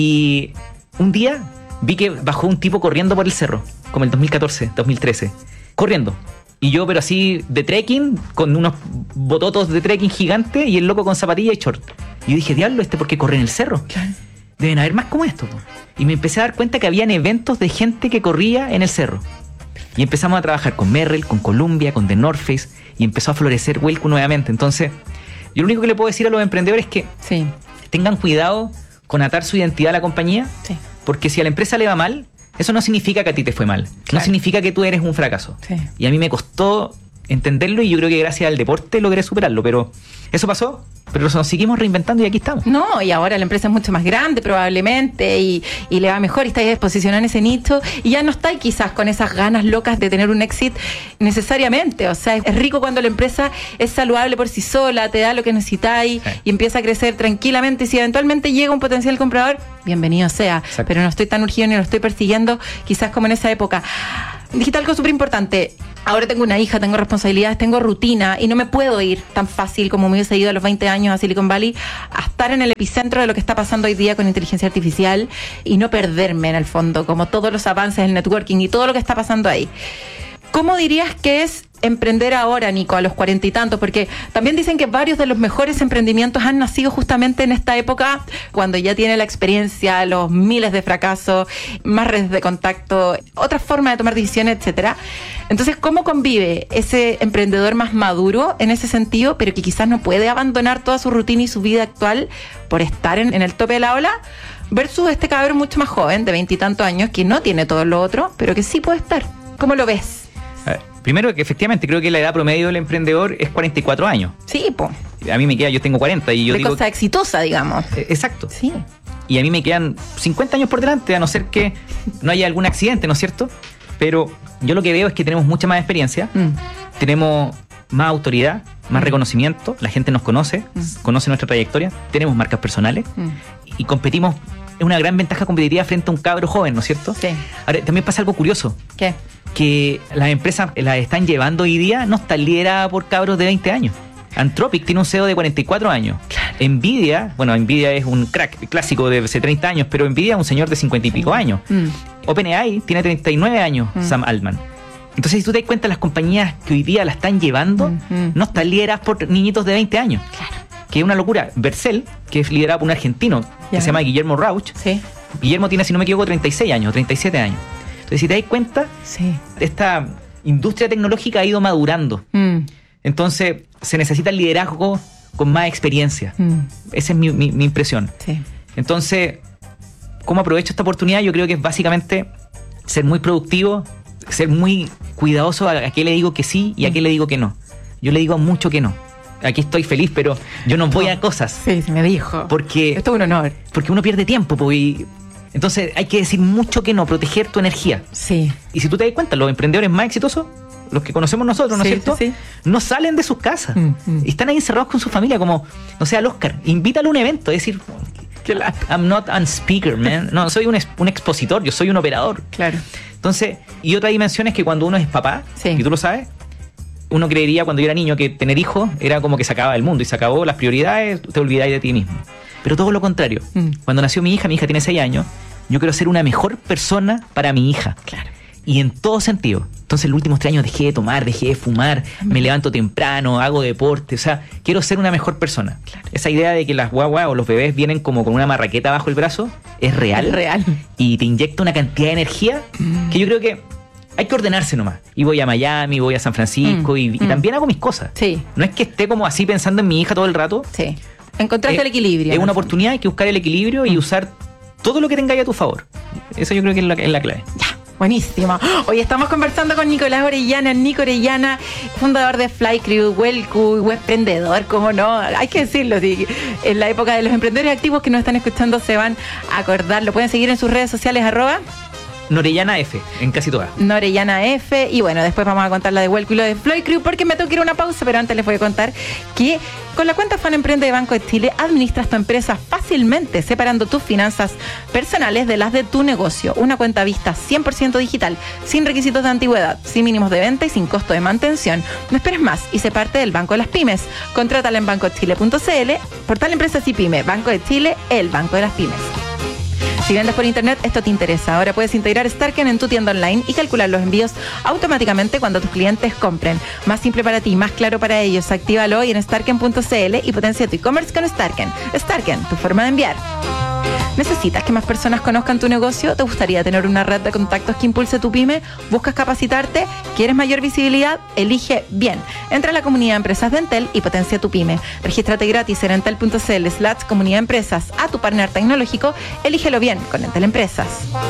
Y un día vi que bajó un tipo corriendo por el cerro, como el dos mil catorce, dos mil trece. Corriendo. Y yo, pero así, de trekking, con unos bototos de trekking gigantes y el loco con zapatilla y short. Y yo dije, diablo, ¿este por qué corre en el cerro? Claro. Deben haber más como esto. Po. Y me empecé a dar cuenta que habían eventos de gente que corría en el cerro. Y empezamos a trabajar con Merrell, con Columbia, con The North Face, y empezó a florecer Huelcu nuevamente. Entonces, yo lo único que le puedo decir a los emprendedores es que sí. tengan cuidado con atar su identidad a la compañía, sí. porque si a la empresa le va mal, eso no significa que a ti te fue mal. Claro. No significa que tú eres un fracaso. Sí. Y a mí me costó entenderlo y yo creo que gracias al deporte logré superarlo, pero eso pasó, pero nos seguimos reinventando y aquí estamos. No, y ahora la empresa es mucho más grande probablemente y, y le va mejor y está ahí posicionada en ese nicho y ya no está quizás con esas ganas locas de tener un exit necesariamente. O sea, es rico cuando la empresa es saludable por sí sola, te da lo que necesitáis sí. y empieza a crecer tranquilamente y si eventualmente llega un potencial comprador, bienvenido sea. Exacto. Pero no estoy tan urgido ni lo estoy persiguiendo quizás como en esa época. Dijiste algo súper importante. Ahora tengo una hija, tengo responsabilidades, tengo rutina y no me puedo ir tan fácil como me hubiese ido a los veinte años a Silicon Valley a estar en el epicentro de lo que está pasando hoy día con inteligencia artificial y no perderme en el fondo, como todos los avances del networking y todo lo que está pasando ahí. ¿Cómo dirías que es emprender ahora, Nico, a los cuarenta y tantos? Porque también dicen que varios de los mejores emprendimientos han nacido justamente en esta época, cuando ya tiene la experiencia, los miles de fracasos, más redes de contacto, otra forma de tomar decisiones, etcétera. Entonces, ¿cómo convive ese emprendedor más maduro en ese sentido, pero que quizás no puede abandonar toda su rutina y su vida actual por estar en, en el tope de la ola, versus este cabrón mucho más joven, de veintitantos años, que no tiene todo lo otro, pero que sí puede estar? ¿Cómo lo ves? Primero, que efectivamente creo que la edad promedio del emprendedor es cuarenta y cuatro años. Sí, pues. A mí me queda, yo tengo cuarenta y yo de digo... cosa exitosa, digamos. Eh, exacto. Sí. Y a mí me quedan cincuenta años por delante, a no ser que no haya algún accidente, ¿no es cierto? Pero yo lo que veo es que tenemos mucha más experiencia, mm. tenemos más autoridad, más mm. reconocimiento, la gente nos conoce, mm. conoce nuestra trayectoria, tenemos marcas personales mm. y competimos. Es una gran ventaja competitiva frente a un cabro joven, ¿no es cierto? Sí. Ahora, también pasa algo curioso. ¿Qué? Que las empresas las están llevando hoy día, no están lideradas por cabros de veinte años. Anthropic tiene un C E O de cuarenta y cuatro años. Claro. Nvidia, bueno, Nvidia es un crack clásico de hace treinta años, pero Nvidia es un señor de cincuenta y pico sí. años. Mm. OpenAI tiene treinta y nueve años, mm. Sam Altman. Entonces, si tú te das cuenta, las compañías que hoy día la están llevando mm-hmm. no están lideradas por niñitos de veinte años. Claro. Que es una locura. Vercel, que es liderado por un argentino, que yeah. se llama Guillermo Rauch. Sí. Guillermo tiene, si no me equivoco, treinta y seis años, treinta y siete años. Entonces, si te das cuenta, sí. esta industria tecnológica ha ido madurando. Mm. Entonces, se necesita el liderazgo con más experiencia. Mm. Esa es mi, mi, mi impresión. Sí. Entonces, ¿cómo aprovecho esta oportunidad? Yo creo que es básicamente ser muy productivo, ser muy cuidadoso a, a qué le digo que sí y a qué le digo que no. Yo le digo mucho que no. Aquí estoy feliz, pero yo no voy a cosas. Sí, se me dijo. Porque, esto es un honor. Porque uno pierde tiempo, pues, y entonces hay que decir mucho que no, proteger tu energía. Sí. Y si tú te das cuenta, los emprendedores más exitosos, los que conocemos nosotros, ¿no es sí, cierto? Sí, sí. No salen de sus casas. Mm, mm. Están ahí encerrados con su familia, como, no sé, al Oscar. Invítalo a un evento, es decir, I'm not a speaker, man. No, soy un, un expositor, yo soy un operador. Claro. Entonces, y otra dimensión es que cuando uno es papá, sí. y tú lo sabes, uno creería cuando yo era niño que tener hijos era como que se acababa el mundo y se acabó las prioridades, te olvidáis de ti mismo. Pero todo lo contrario. Mm. Cuando nació mi hija, mi hija tiene seis años, yo quiero ser una mejor persona para mi hija. Claro. Y en todo sentido. Entonces, los últimos tres años dejé de tomar, dejé de fumar, me levanto temprano, hago deporte. O sea, quiero ser una mejor persona. Claro. Esa idea de que las guaguas o los bebés vienen como con una marraqueta bajo el brazo es real. Es real. Y te inyecta una cantidad de energía mm. que yo creo que hay que ordenarse nomás. Y voy a Miami, voy a San Francisco mm. y, y mm. también hago mis cosas. Sí. No es que esté como así pensando en mi hija todo el rato. Sí. Encontraste eh, el equilibrio. Es una oportunidad, hay que buscar el equilibrio mm. y usar todo lo que tengáis a tu favor. Eso yo creo que es la, es la clave. Ya. Buenísimo. Hoy estamos conversando con Nicolás Orellana, Nico Orellana, fundador de Flycrew, Wellcu, emprendedor, cómo no, hay que decirlo, sí, en la época de los emprendedores activos que nos están escuchando se van a acordar. Lo pueden seguir en sus redes sociales, arroba Norellana F, en casi todas. Norellana F, y bueno, después vamos a contar la de Wellcu y lo de Flycrew, porque me tengo que ir a una pausa, pero antes les voy a contar que con la cuenta Fan Emprende de Banco de Chile administras tu empresa fácilmente, separando tus finanzas personales de las de tu negocio. Una cuenta vista cien por ciento digital, sin requisitos de antigüedad, sin mínimos de venta y sin costo de mantención. No esperes más y sé parte del Banco de las Pymes. Contrátala en banco de chile punto c l, portal Empresas y Pyme, Banco de Chile, el Banco de las Pymes. Si vendes por internet, esto te interesa. Ahora puedes integrar Starken en tu tienda online y calcular los envíos automáticamente cuando tus clientes compren. Más simple para ti, más claro para ellos. Actívalo hoy en starken punto c l y potencia tu e-commerce con Starken. Starken, tu forma de enviar. ¿Necesitas que más personas conozcan tu negocio? ¿Te gustaría tener una red de contactos que impulse tu pyme? ¿Buscas capacitarte? ¿Quieres mayor visibilidad? Elige bien. Entra a la comunidad de empresas de Entel y potencia tu pyme. Regístrate gratis en entel punto c l slash comunidad empresas. A tu partner tecnológico, elígelo bien con Entel Empresas.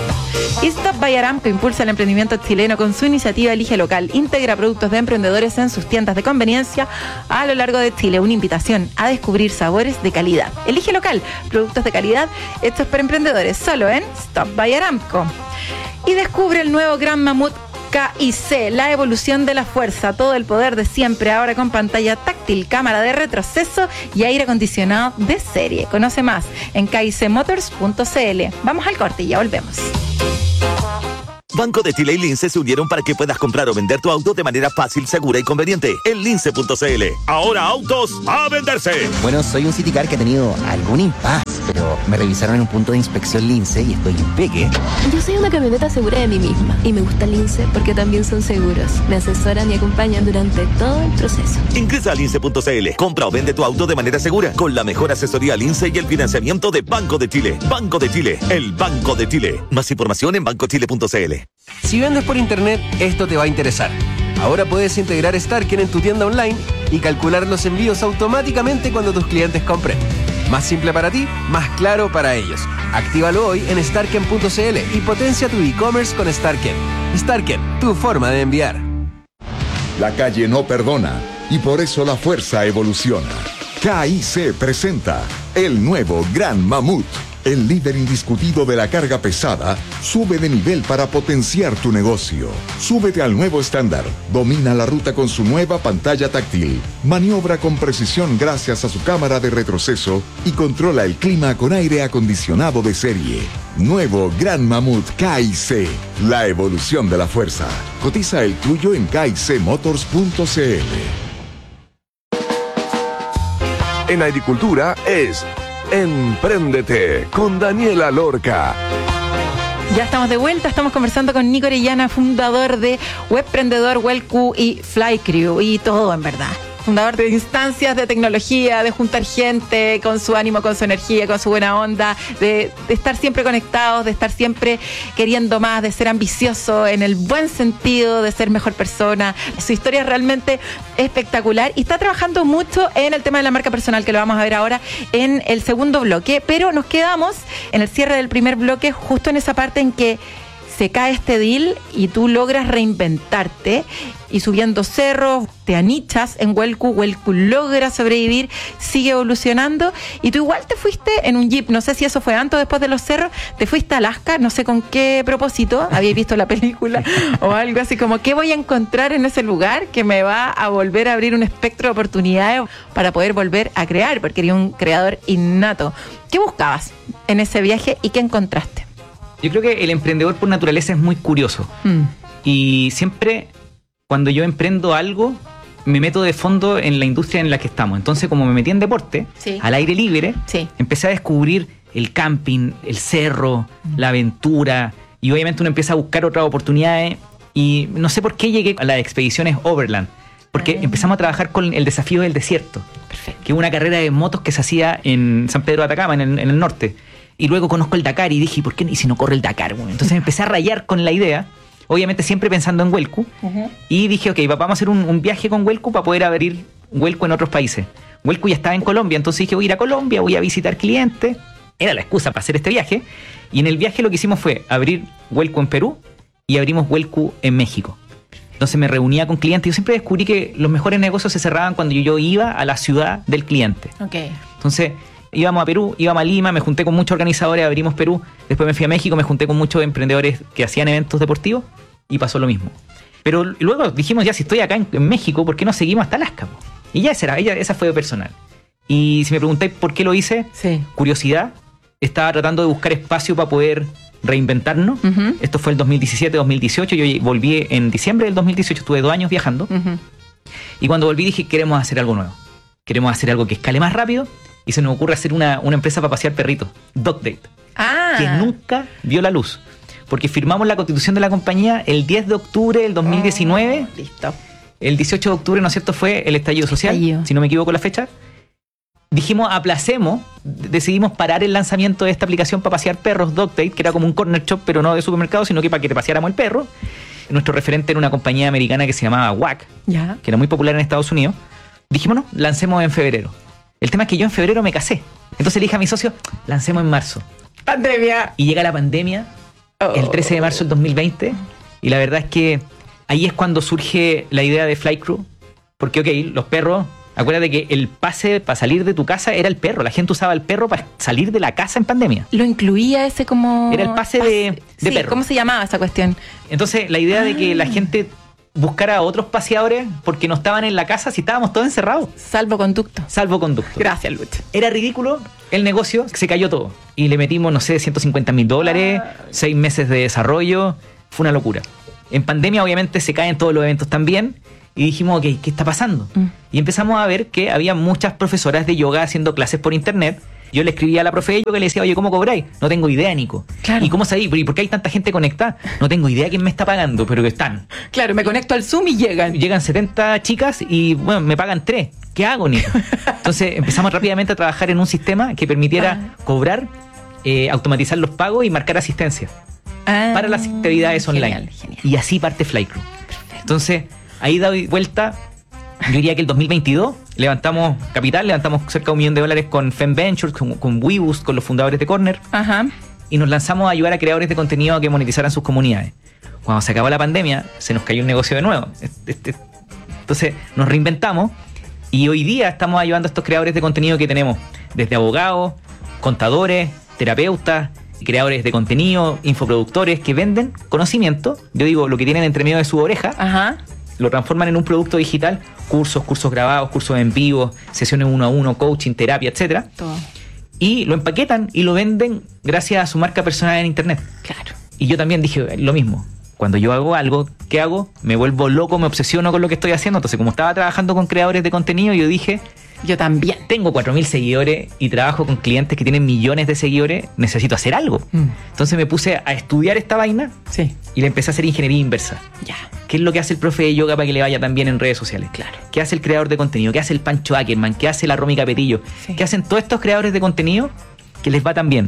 Stop by Aramco impulsa el emprendimiento chileno con su iniciativa Elige Local. Integra productos de emprendedores en sus tiendas de conveniencia a lo largo de Chile. Una invitación a descubrir sabores de calidad. Elige Local, productos de calidad hechos por emprendedores, solo en Stop by Aramco. Y descubre el nuevo Gran Mamut K I C, la evolución de la fuerza, todo el poder de siempre, ahora con pantalla táctil, cámara de retroceso y aire acondicionado de serie. Conoce más en k i c motors punto c l. Vamos al corte y ya volvemos. Banco de Chile y Lince se unieron para que puedas comprar o vender tu auto de manera fácil, segura y conveniente. En lince punto c l. Ahora autos a venderse. Bueno, soy un Citicar que ha tenido algún impas, pero me revisaron en un punto de inspección Lince y estoy impeque. Yo soy una camioneta segura de mí misma y me gusta Lince porque también son seguros. Me asesoran y acompañan durante todo el proceso. Ingresa a lince punto c l. Compra o vende tu auto de manera segura con la mejor asesoría Lince y el financiamiento de Banco de Chile. Banco de Chile, el Banco de Chile. Más información en banco chile punto c l. Si vendes por internet, esto te va a interesar. Ahora puedes integrar Starken en tu tienda online y calcular los envíos automáticamente cuando tus clientes compren. Más simple para ti, más claro para ellos. Actívalo hoy en starken punto c l y potencia tu e-commerce con Starken. Starken, tu forma de enviar. La calle no perdona y por eso la fuerza evoluciona. K I C presenta el nuevo Gran Mamut. El líder indiscutido de la carga pesada sube de nivel para potenciar tu negocio. Súbete al nuevo estándar. Domina la ruta con su nueva pantalla táctil. Maniobra con precisión gracias a su cámara de retroceso y controla el clima con aire acondicionado de serie. Nuevo Gran Mamut K I C. La evolución de la fuerza. Cotiza el tuyo en k i c motors punto c l. En agricultura es Empréndete con Daniela Lorca. Ya estamos de vuelta, estamos conversando con Nico Orellana, fundador de Webprendedor, Wellcu y Flycrew y todo en verdad. Fundador de instancias de tecnología, de juntar gente con su ánimo, con su energía, con su buena onda, de, de estar siempre conectados, de estar siempre queriendo más, de ser ambicioso en el buen sentido, de ser mejor persona. Su historia es realmente espectacular y está trabajando mucho en el tema de la marca personal, que lo vamos a ver ahora en el segundo bloque, pero nos quedamos en el cierre del primer bloque justo en esa parte en que se cae este deal y tú logras reinventarte y subiendo cerros, te anichas en Wellcu, Wellcu logra sobrevivir, sigue evolucionando y tú igual te fuiste en un jeep, no sé si eso fue antes o después de los cerros, te fuiste a Alaska, no sé con qué propósito, habíais visto la película o algo así como, ¿qué voy a encontrar en ese lugar que me va a volver a abrir un espectro de oportunidades para poder volver a crear? Porque eres un creador innato. ¿Qué buscabas en ese viaje y qué encontraste? Yo creo que el emprendedor por naturaleza es muy curioso. Mm. Y siempre, cuando yo emprendo algo, me meto de fondo en la industria en la que estamos. Entonces, como me metí en deporte, sí. al aire libre, sí. empecé a descubrir el camping, el cerro, mm. la aventura. Y obviamente uno empieza a buscar otras oportunidades. Y no sé por qué llegué a las expediciones Overland. Porque ah. empezamos a trabajar con el desafío del desierto. Perfecto. Que es una carrera de motos que se hacía en San Pedro de Atacama, en el, en el norte. Y luego conozco el Dakar y dije, ¿por qué? ¿Y si no corre el Dakar? Bueno, entonces me empecé a rayar con la idea, obviamente siempre pensando en Wellcu, uh-huh. y dije, ok, vamos a hacer un, un viaje con Wellcu para poder abrir Wellcu en otros países. Wellcu ya estaba en Colombia, entonces dije, voy a ir a Colombia, voy a visitar clientes. Era la excusa para hacer este viaje. Y en el viaje lo que hicimos fue abrir Wellcu en Perú y abrimos Wellcu en México. Entonces me reunía con clientes. Yo siempre descubrí que los mejores negocios se cerraban cuando yo iba a la ciudad del cliente. Okay. Entonces íbamos a Perú, íbamos a Lima, me junté con muchos organizadores, abrimos Perú, después me fui a México, me junté con muchos emprendedores que hacían eventos deportivos y pasó lo mismo. Pero luego dijimos, ya si estoy acá en, en México, ¿por qué no seguimos hasta Alaska? Y ya esa, era, ella, esa fue personal. Y si me preguntáis por qué lo hice, sí. curiosidad, estaba tratando de buscar espacio para poder reinventarnos. Uh-huh. Esto fue el dos mil diecisiete, dos mil dieciocho, yo volví en diciembre del dos mil dieciocho, estuve dos años viajando. Uh-huh. Y cuando volví dije, queremos hacer algo nuevo. Queremos hacer algo que escale más rápido. Y se nos ocurre hacer una, una empresa para pasear perritos, Dog Date, ah. que nunca vio la luz. Porque firmamos la constitución de la compañía el diez de octubre del dos mil diecinueve. Oh, listo. El dieciocho de octubre, ¿no es cierto?, fue el estallido social, estallido. Si no me equivoco la fecha. Dijimos, aplacemos, decidimos parar el lanzamiento de esta aplicación para pasear perros, Dog Date, que era como un corner shop, pero no de supermercado, sino que para que te paseáramos el perro. Nuestro referente era una compañía americana que se llamaba W A C, ya. que era muy popular en Estados Unidos. Dijimos, no, lancemos en febrero. El tema es que yo en febrero me casé. Entonces le dije a mi socio, lancemos en marzo. ¡Pandemia! Y llega la pandemia, oh. el trece de marzo del dos mil veinte. Y la verdad es que ahí es cuando surge la idea de Flycrew. Porque, ok, los perros, acuérdate que el pase para salir de tu casa era el perro. La gente usaba el perro para salir de la casa en pandemia. Lo incluía ese como... Era el pase, pase de, de sí, perro. ¿Cómo se llamaba esa cuestión? Entonces la idea ah. de que la gente... buscar a otros paseadores porque no estaban en la casa si estábamos todos encerrados. Salvoconducto. Salvoconducto. Gracias, Luch. Era ridículo el negocio, se cayó todo. Y le metimos, no sé, ciento cincuenta mil dólares, ah. seis meses de desarrollo. Fue una locura. En pandemia obviamente se caen todos los eventos también y dijimos, ok, ¿qué está pasando? Mm. Y empezamos a ver que había muchas profesoras de yoga haciendo clases por internet. Yo le escribía a la profe de yoga y le decía, oye, ¿cómo cobráis? No tengo idea, Nico. Claro. ¿Y cómo sabéis? ¿Y por qué hay tanta gente conectada? No tengo idea quién me está pagando, pero que están. Claro, me conecto al Zoom y llegan. Llegan setenta chicas y, bueno, me pagan tres. ¿Qué hago, Nico? Entonces empezamos rápidamente a trabajar en un sistema que permitiera ah. cobrar, eh, automatizar los pagos y marcar asistencia ah, para las actividades online. Genial, genial. Y así parte Flycrew. Entonces, ahí doy vuelta. Yo diría que el dos mil veintidós levantamos capital, levantamos cerca de un millón de dólares con FemVentures, con, con WeBoost, con los fundadores de Corner. Ajá. Y nos lanzamos a ayudar a creadores de contenido a que monetizaran sus comunidades. Cuando se acabó la pandemia, se nos cayó el negocio de nuevo. Entonces nos reinventamos y hoy día estamos ayudando a estos creadores de contenido que tenemos desde abogados, contadores, terapeutas, creadores de contenido, infoproductores que venden conocimiento. Yo digo, lo que tienen entre medio de su oreja. Ajá. Lo transforman en un producto digital, cursos, cursos grabados, cursos en vivo, sesiones uno a uno, coaching, terapia, etcétera. Todo. Y lo empaquetan y lo venden gracias a su marca personal en internet. Claro. Y yo también dije lo mismo. Cuando yo hago algo, ¿qué hago? Me vuelvo loco, me obsesiono con lo que estoy haciendo. Entonces, como estaba trabajando con creadores de contenido, yo dije... Yo también. Tengo cuatro mil seguidores y trabajo con clientes que tienen millones de seguidores. Necesito hacer algo. Mm. Entonces me puse a estudiar esta vaina sí. y le empecé a hacer ingeniería inversa. Ya. ¿Qué es lo que hace el profe de yoga para que le vaya tan bien en redes sociales? Claro. ¿Qué hace el creador de contenido? ¿Qué hace el Pancho Ackerman? ¿Qué hace la Romy Capetillo? Sí. ¿Qué hacen todos estos creadores de contenido que les va tan bien?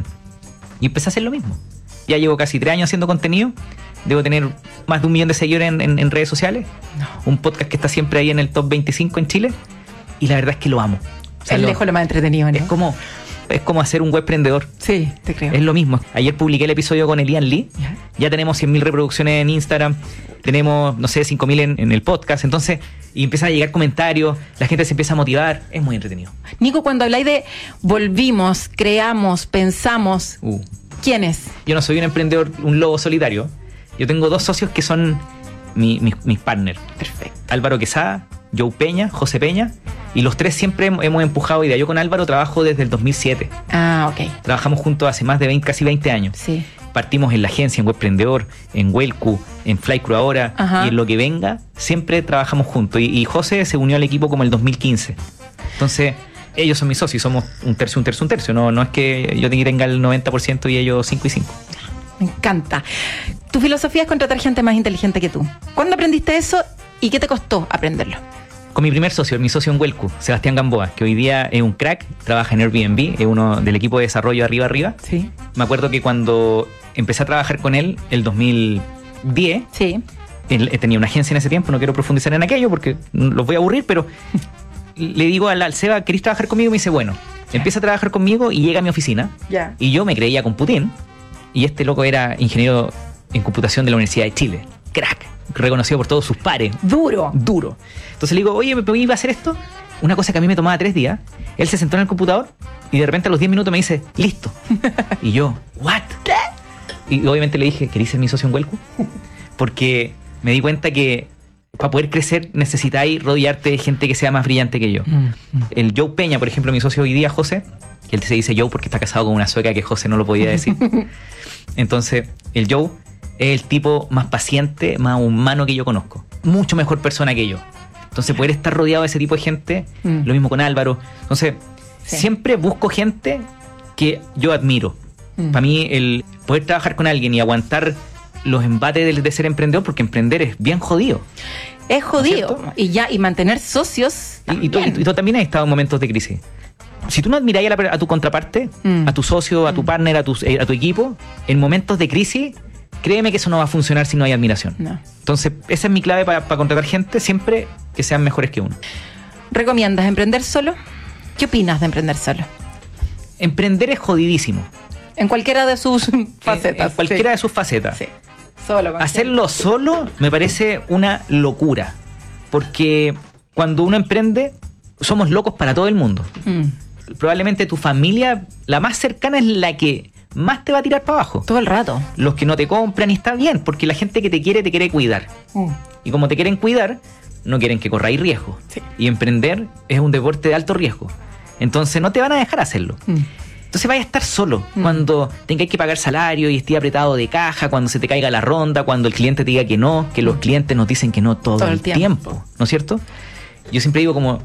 Y empecé a hacer lo mismo. Ya llevo casi tres años haciendo contenido. Debo tener más de un millón de seguidores en, en, en redes sociales. No. Un podcast que está siempre ahí en el top veinticinco en Chile. Y la verdad es que lo amo. O sea, es lo, lejos lo más entretenido, ¿no? Es como, es como hacer un webprendedor. Sí, te creo. Es lo mismo. Ayer publiqué el episodio con Elian Lee. ¿Ya? Ya tenemos cien mil reproducciones en Instagram. Tenemos, no sé, cinco mil en, en el podcast. Entonces, y empiezan a llegar comentarios. La gente se empieza a motivar. Es muy entretenido. Nico, cuando habláis de volvimos, creamos, pensamos, uh. ¿quién es? Yo no soy un emprendedor, un lobo solitario. Yo tengo dos socios que son mi, mi, mis partners. Perfecto. Álvaro Quesada, Joe Peña, José Peña. Y los tres siempre hemos empujado ideas. Yo con Álvaro trabajo desde el dos mil siete. Ah, ok. Trabajamos juntos hace más de veinte, casi veinte años. Sí. Partimos en la agencia, en Webprendedor, en Wellcu, en Flycrew ahora. Ajá. Y en lo que venga, siempre trabajamos juntos. Y, y José se unió al equipo como el dos mil quince. Entonces, ellos son mis socios. Somos un tercio, un tercio, un tercio. No, no es que yo tenga el noventa por ciento y ellos cinco y cinco. Me encanta. Tu filosofía es contratar gente más inteligente que tú. ¿Cuándo aprendiste eso y qué te costó aprenderlo? Con mi primer socio, mi socio en Wellcu, Sebastián Gamboa, que hoy día es un crack, trabaja en Airbnb, es uno del equipo de desarrollo arriba arriba. Sí. Me acuerdo que cuando empecé a trabajar con él, el dos mil diez, sí. él tenía una agencia en ese tiempo, no quiero profundizar en aquello porque los voy a aburrir, pero le digo al, al Seba, ¿querés trabajar conmigo? Y me dice, bueno, yeah. Empieza a trabajar conmigo y llega a mi oficina. Yeah. Y yo me creía con Putin, y este loco era ingeniero en computación de la Universidad de Chile. Crack, reconocido por todos sus pares. Duro. Duro. Entonces le digo, oye, ¿me iba a hacer esto? Una cosa que a mí me tomaba tres días. Él se sentó en el computador y de repente a los diez minutos me dice, listo. Y yo, ¿what? ¿Qué? Y obviamente le dije, ¿querés ser mi socio en Wellcu? Porque me di cuenta que para poder crecer necesitáis rodearte de gente que sea más brillante que yo. Mm, mm. El Joe Peña, por ejemplo, mi socio hoy día, José, que él se dice Joe porque está casado con una sueca que José no lo podía decir. Entonces, el Joe es el tipo más paciente, más humano que yo conozco. Mucho mejor persona que yo. Entonces, poder estar rodeado de ese tipo de gente, mm. lo mismo con Álvaro. Entonces, sí. Siempre busco gente que yo admiro. Mm. Para mí, el poder trabajar con alguien y aguantar los embates de, de ser emprendedor, porque emprender es bien jodido. Es jodido. ¿No? Y ya, y mantener socios. Y, y, tú, y tú también has estado en momentos de crisis. Si tú no admiráis a, a tu contraparte, mm. a tu socio, a tu partner, a tu, a tu equipo, en momentos de crisis, créeme que eso no va a funcionar si no hay admiración. No. Entonces, esa es mi clave para, para contratar gente, siempre que sean mejores que uno. ¿Recomiendas emprender solo? ¿Qué opinas de emprender solo? Emprender es jodidísimo. En cualquiera de sus facetas. En, en cualquiera sí. de sus facetas. Sí. Solo. Hacerlo solo me parece una locura. Porque cuando uno emprende, somos locos para todo el mundo. Mm. Probablemente tu familia, la más cercana, es la que más te va a tirar para abajo. Todo el rato. Los que no te compran, y está bien, porque la gente que te quiere, te quiere cuidar. Mm. Y como te quieren cuidar, no quieren que corráis riesgo. Sí. Y emprender es un deporte de alto riesgo. Entonces no te van a dejar hacerlo. Mm. Entonces vaya a estar solo mm. cuando tengáis que pagar salario y esté apretado de caja, cuando se te caiga la ronda, cuando el cliente te diga que no, que los clientes nos dicen que no todo, todo el, el tiempo. tiempo, ¿no es cierto? Yo siempre digo como,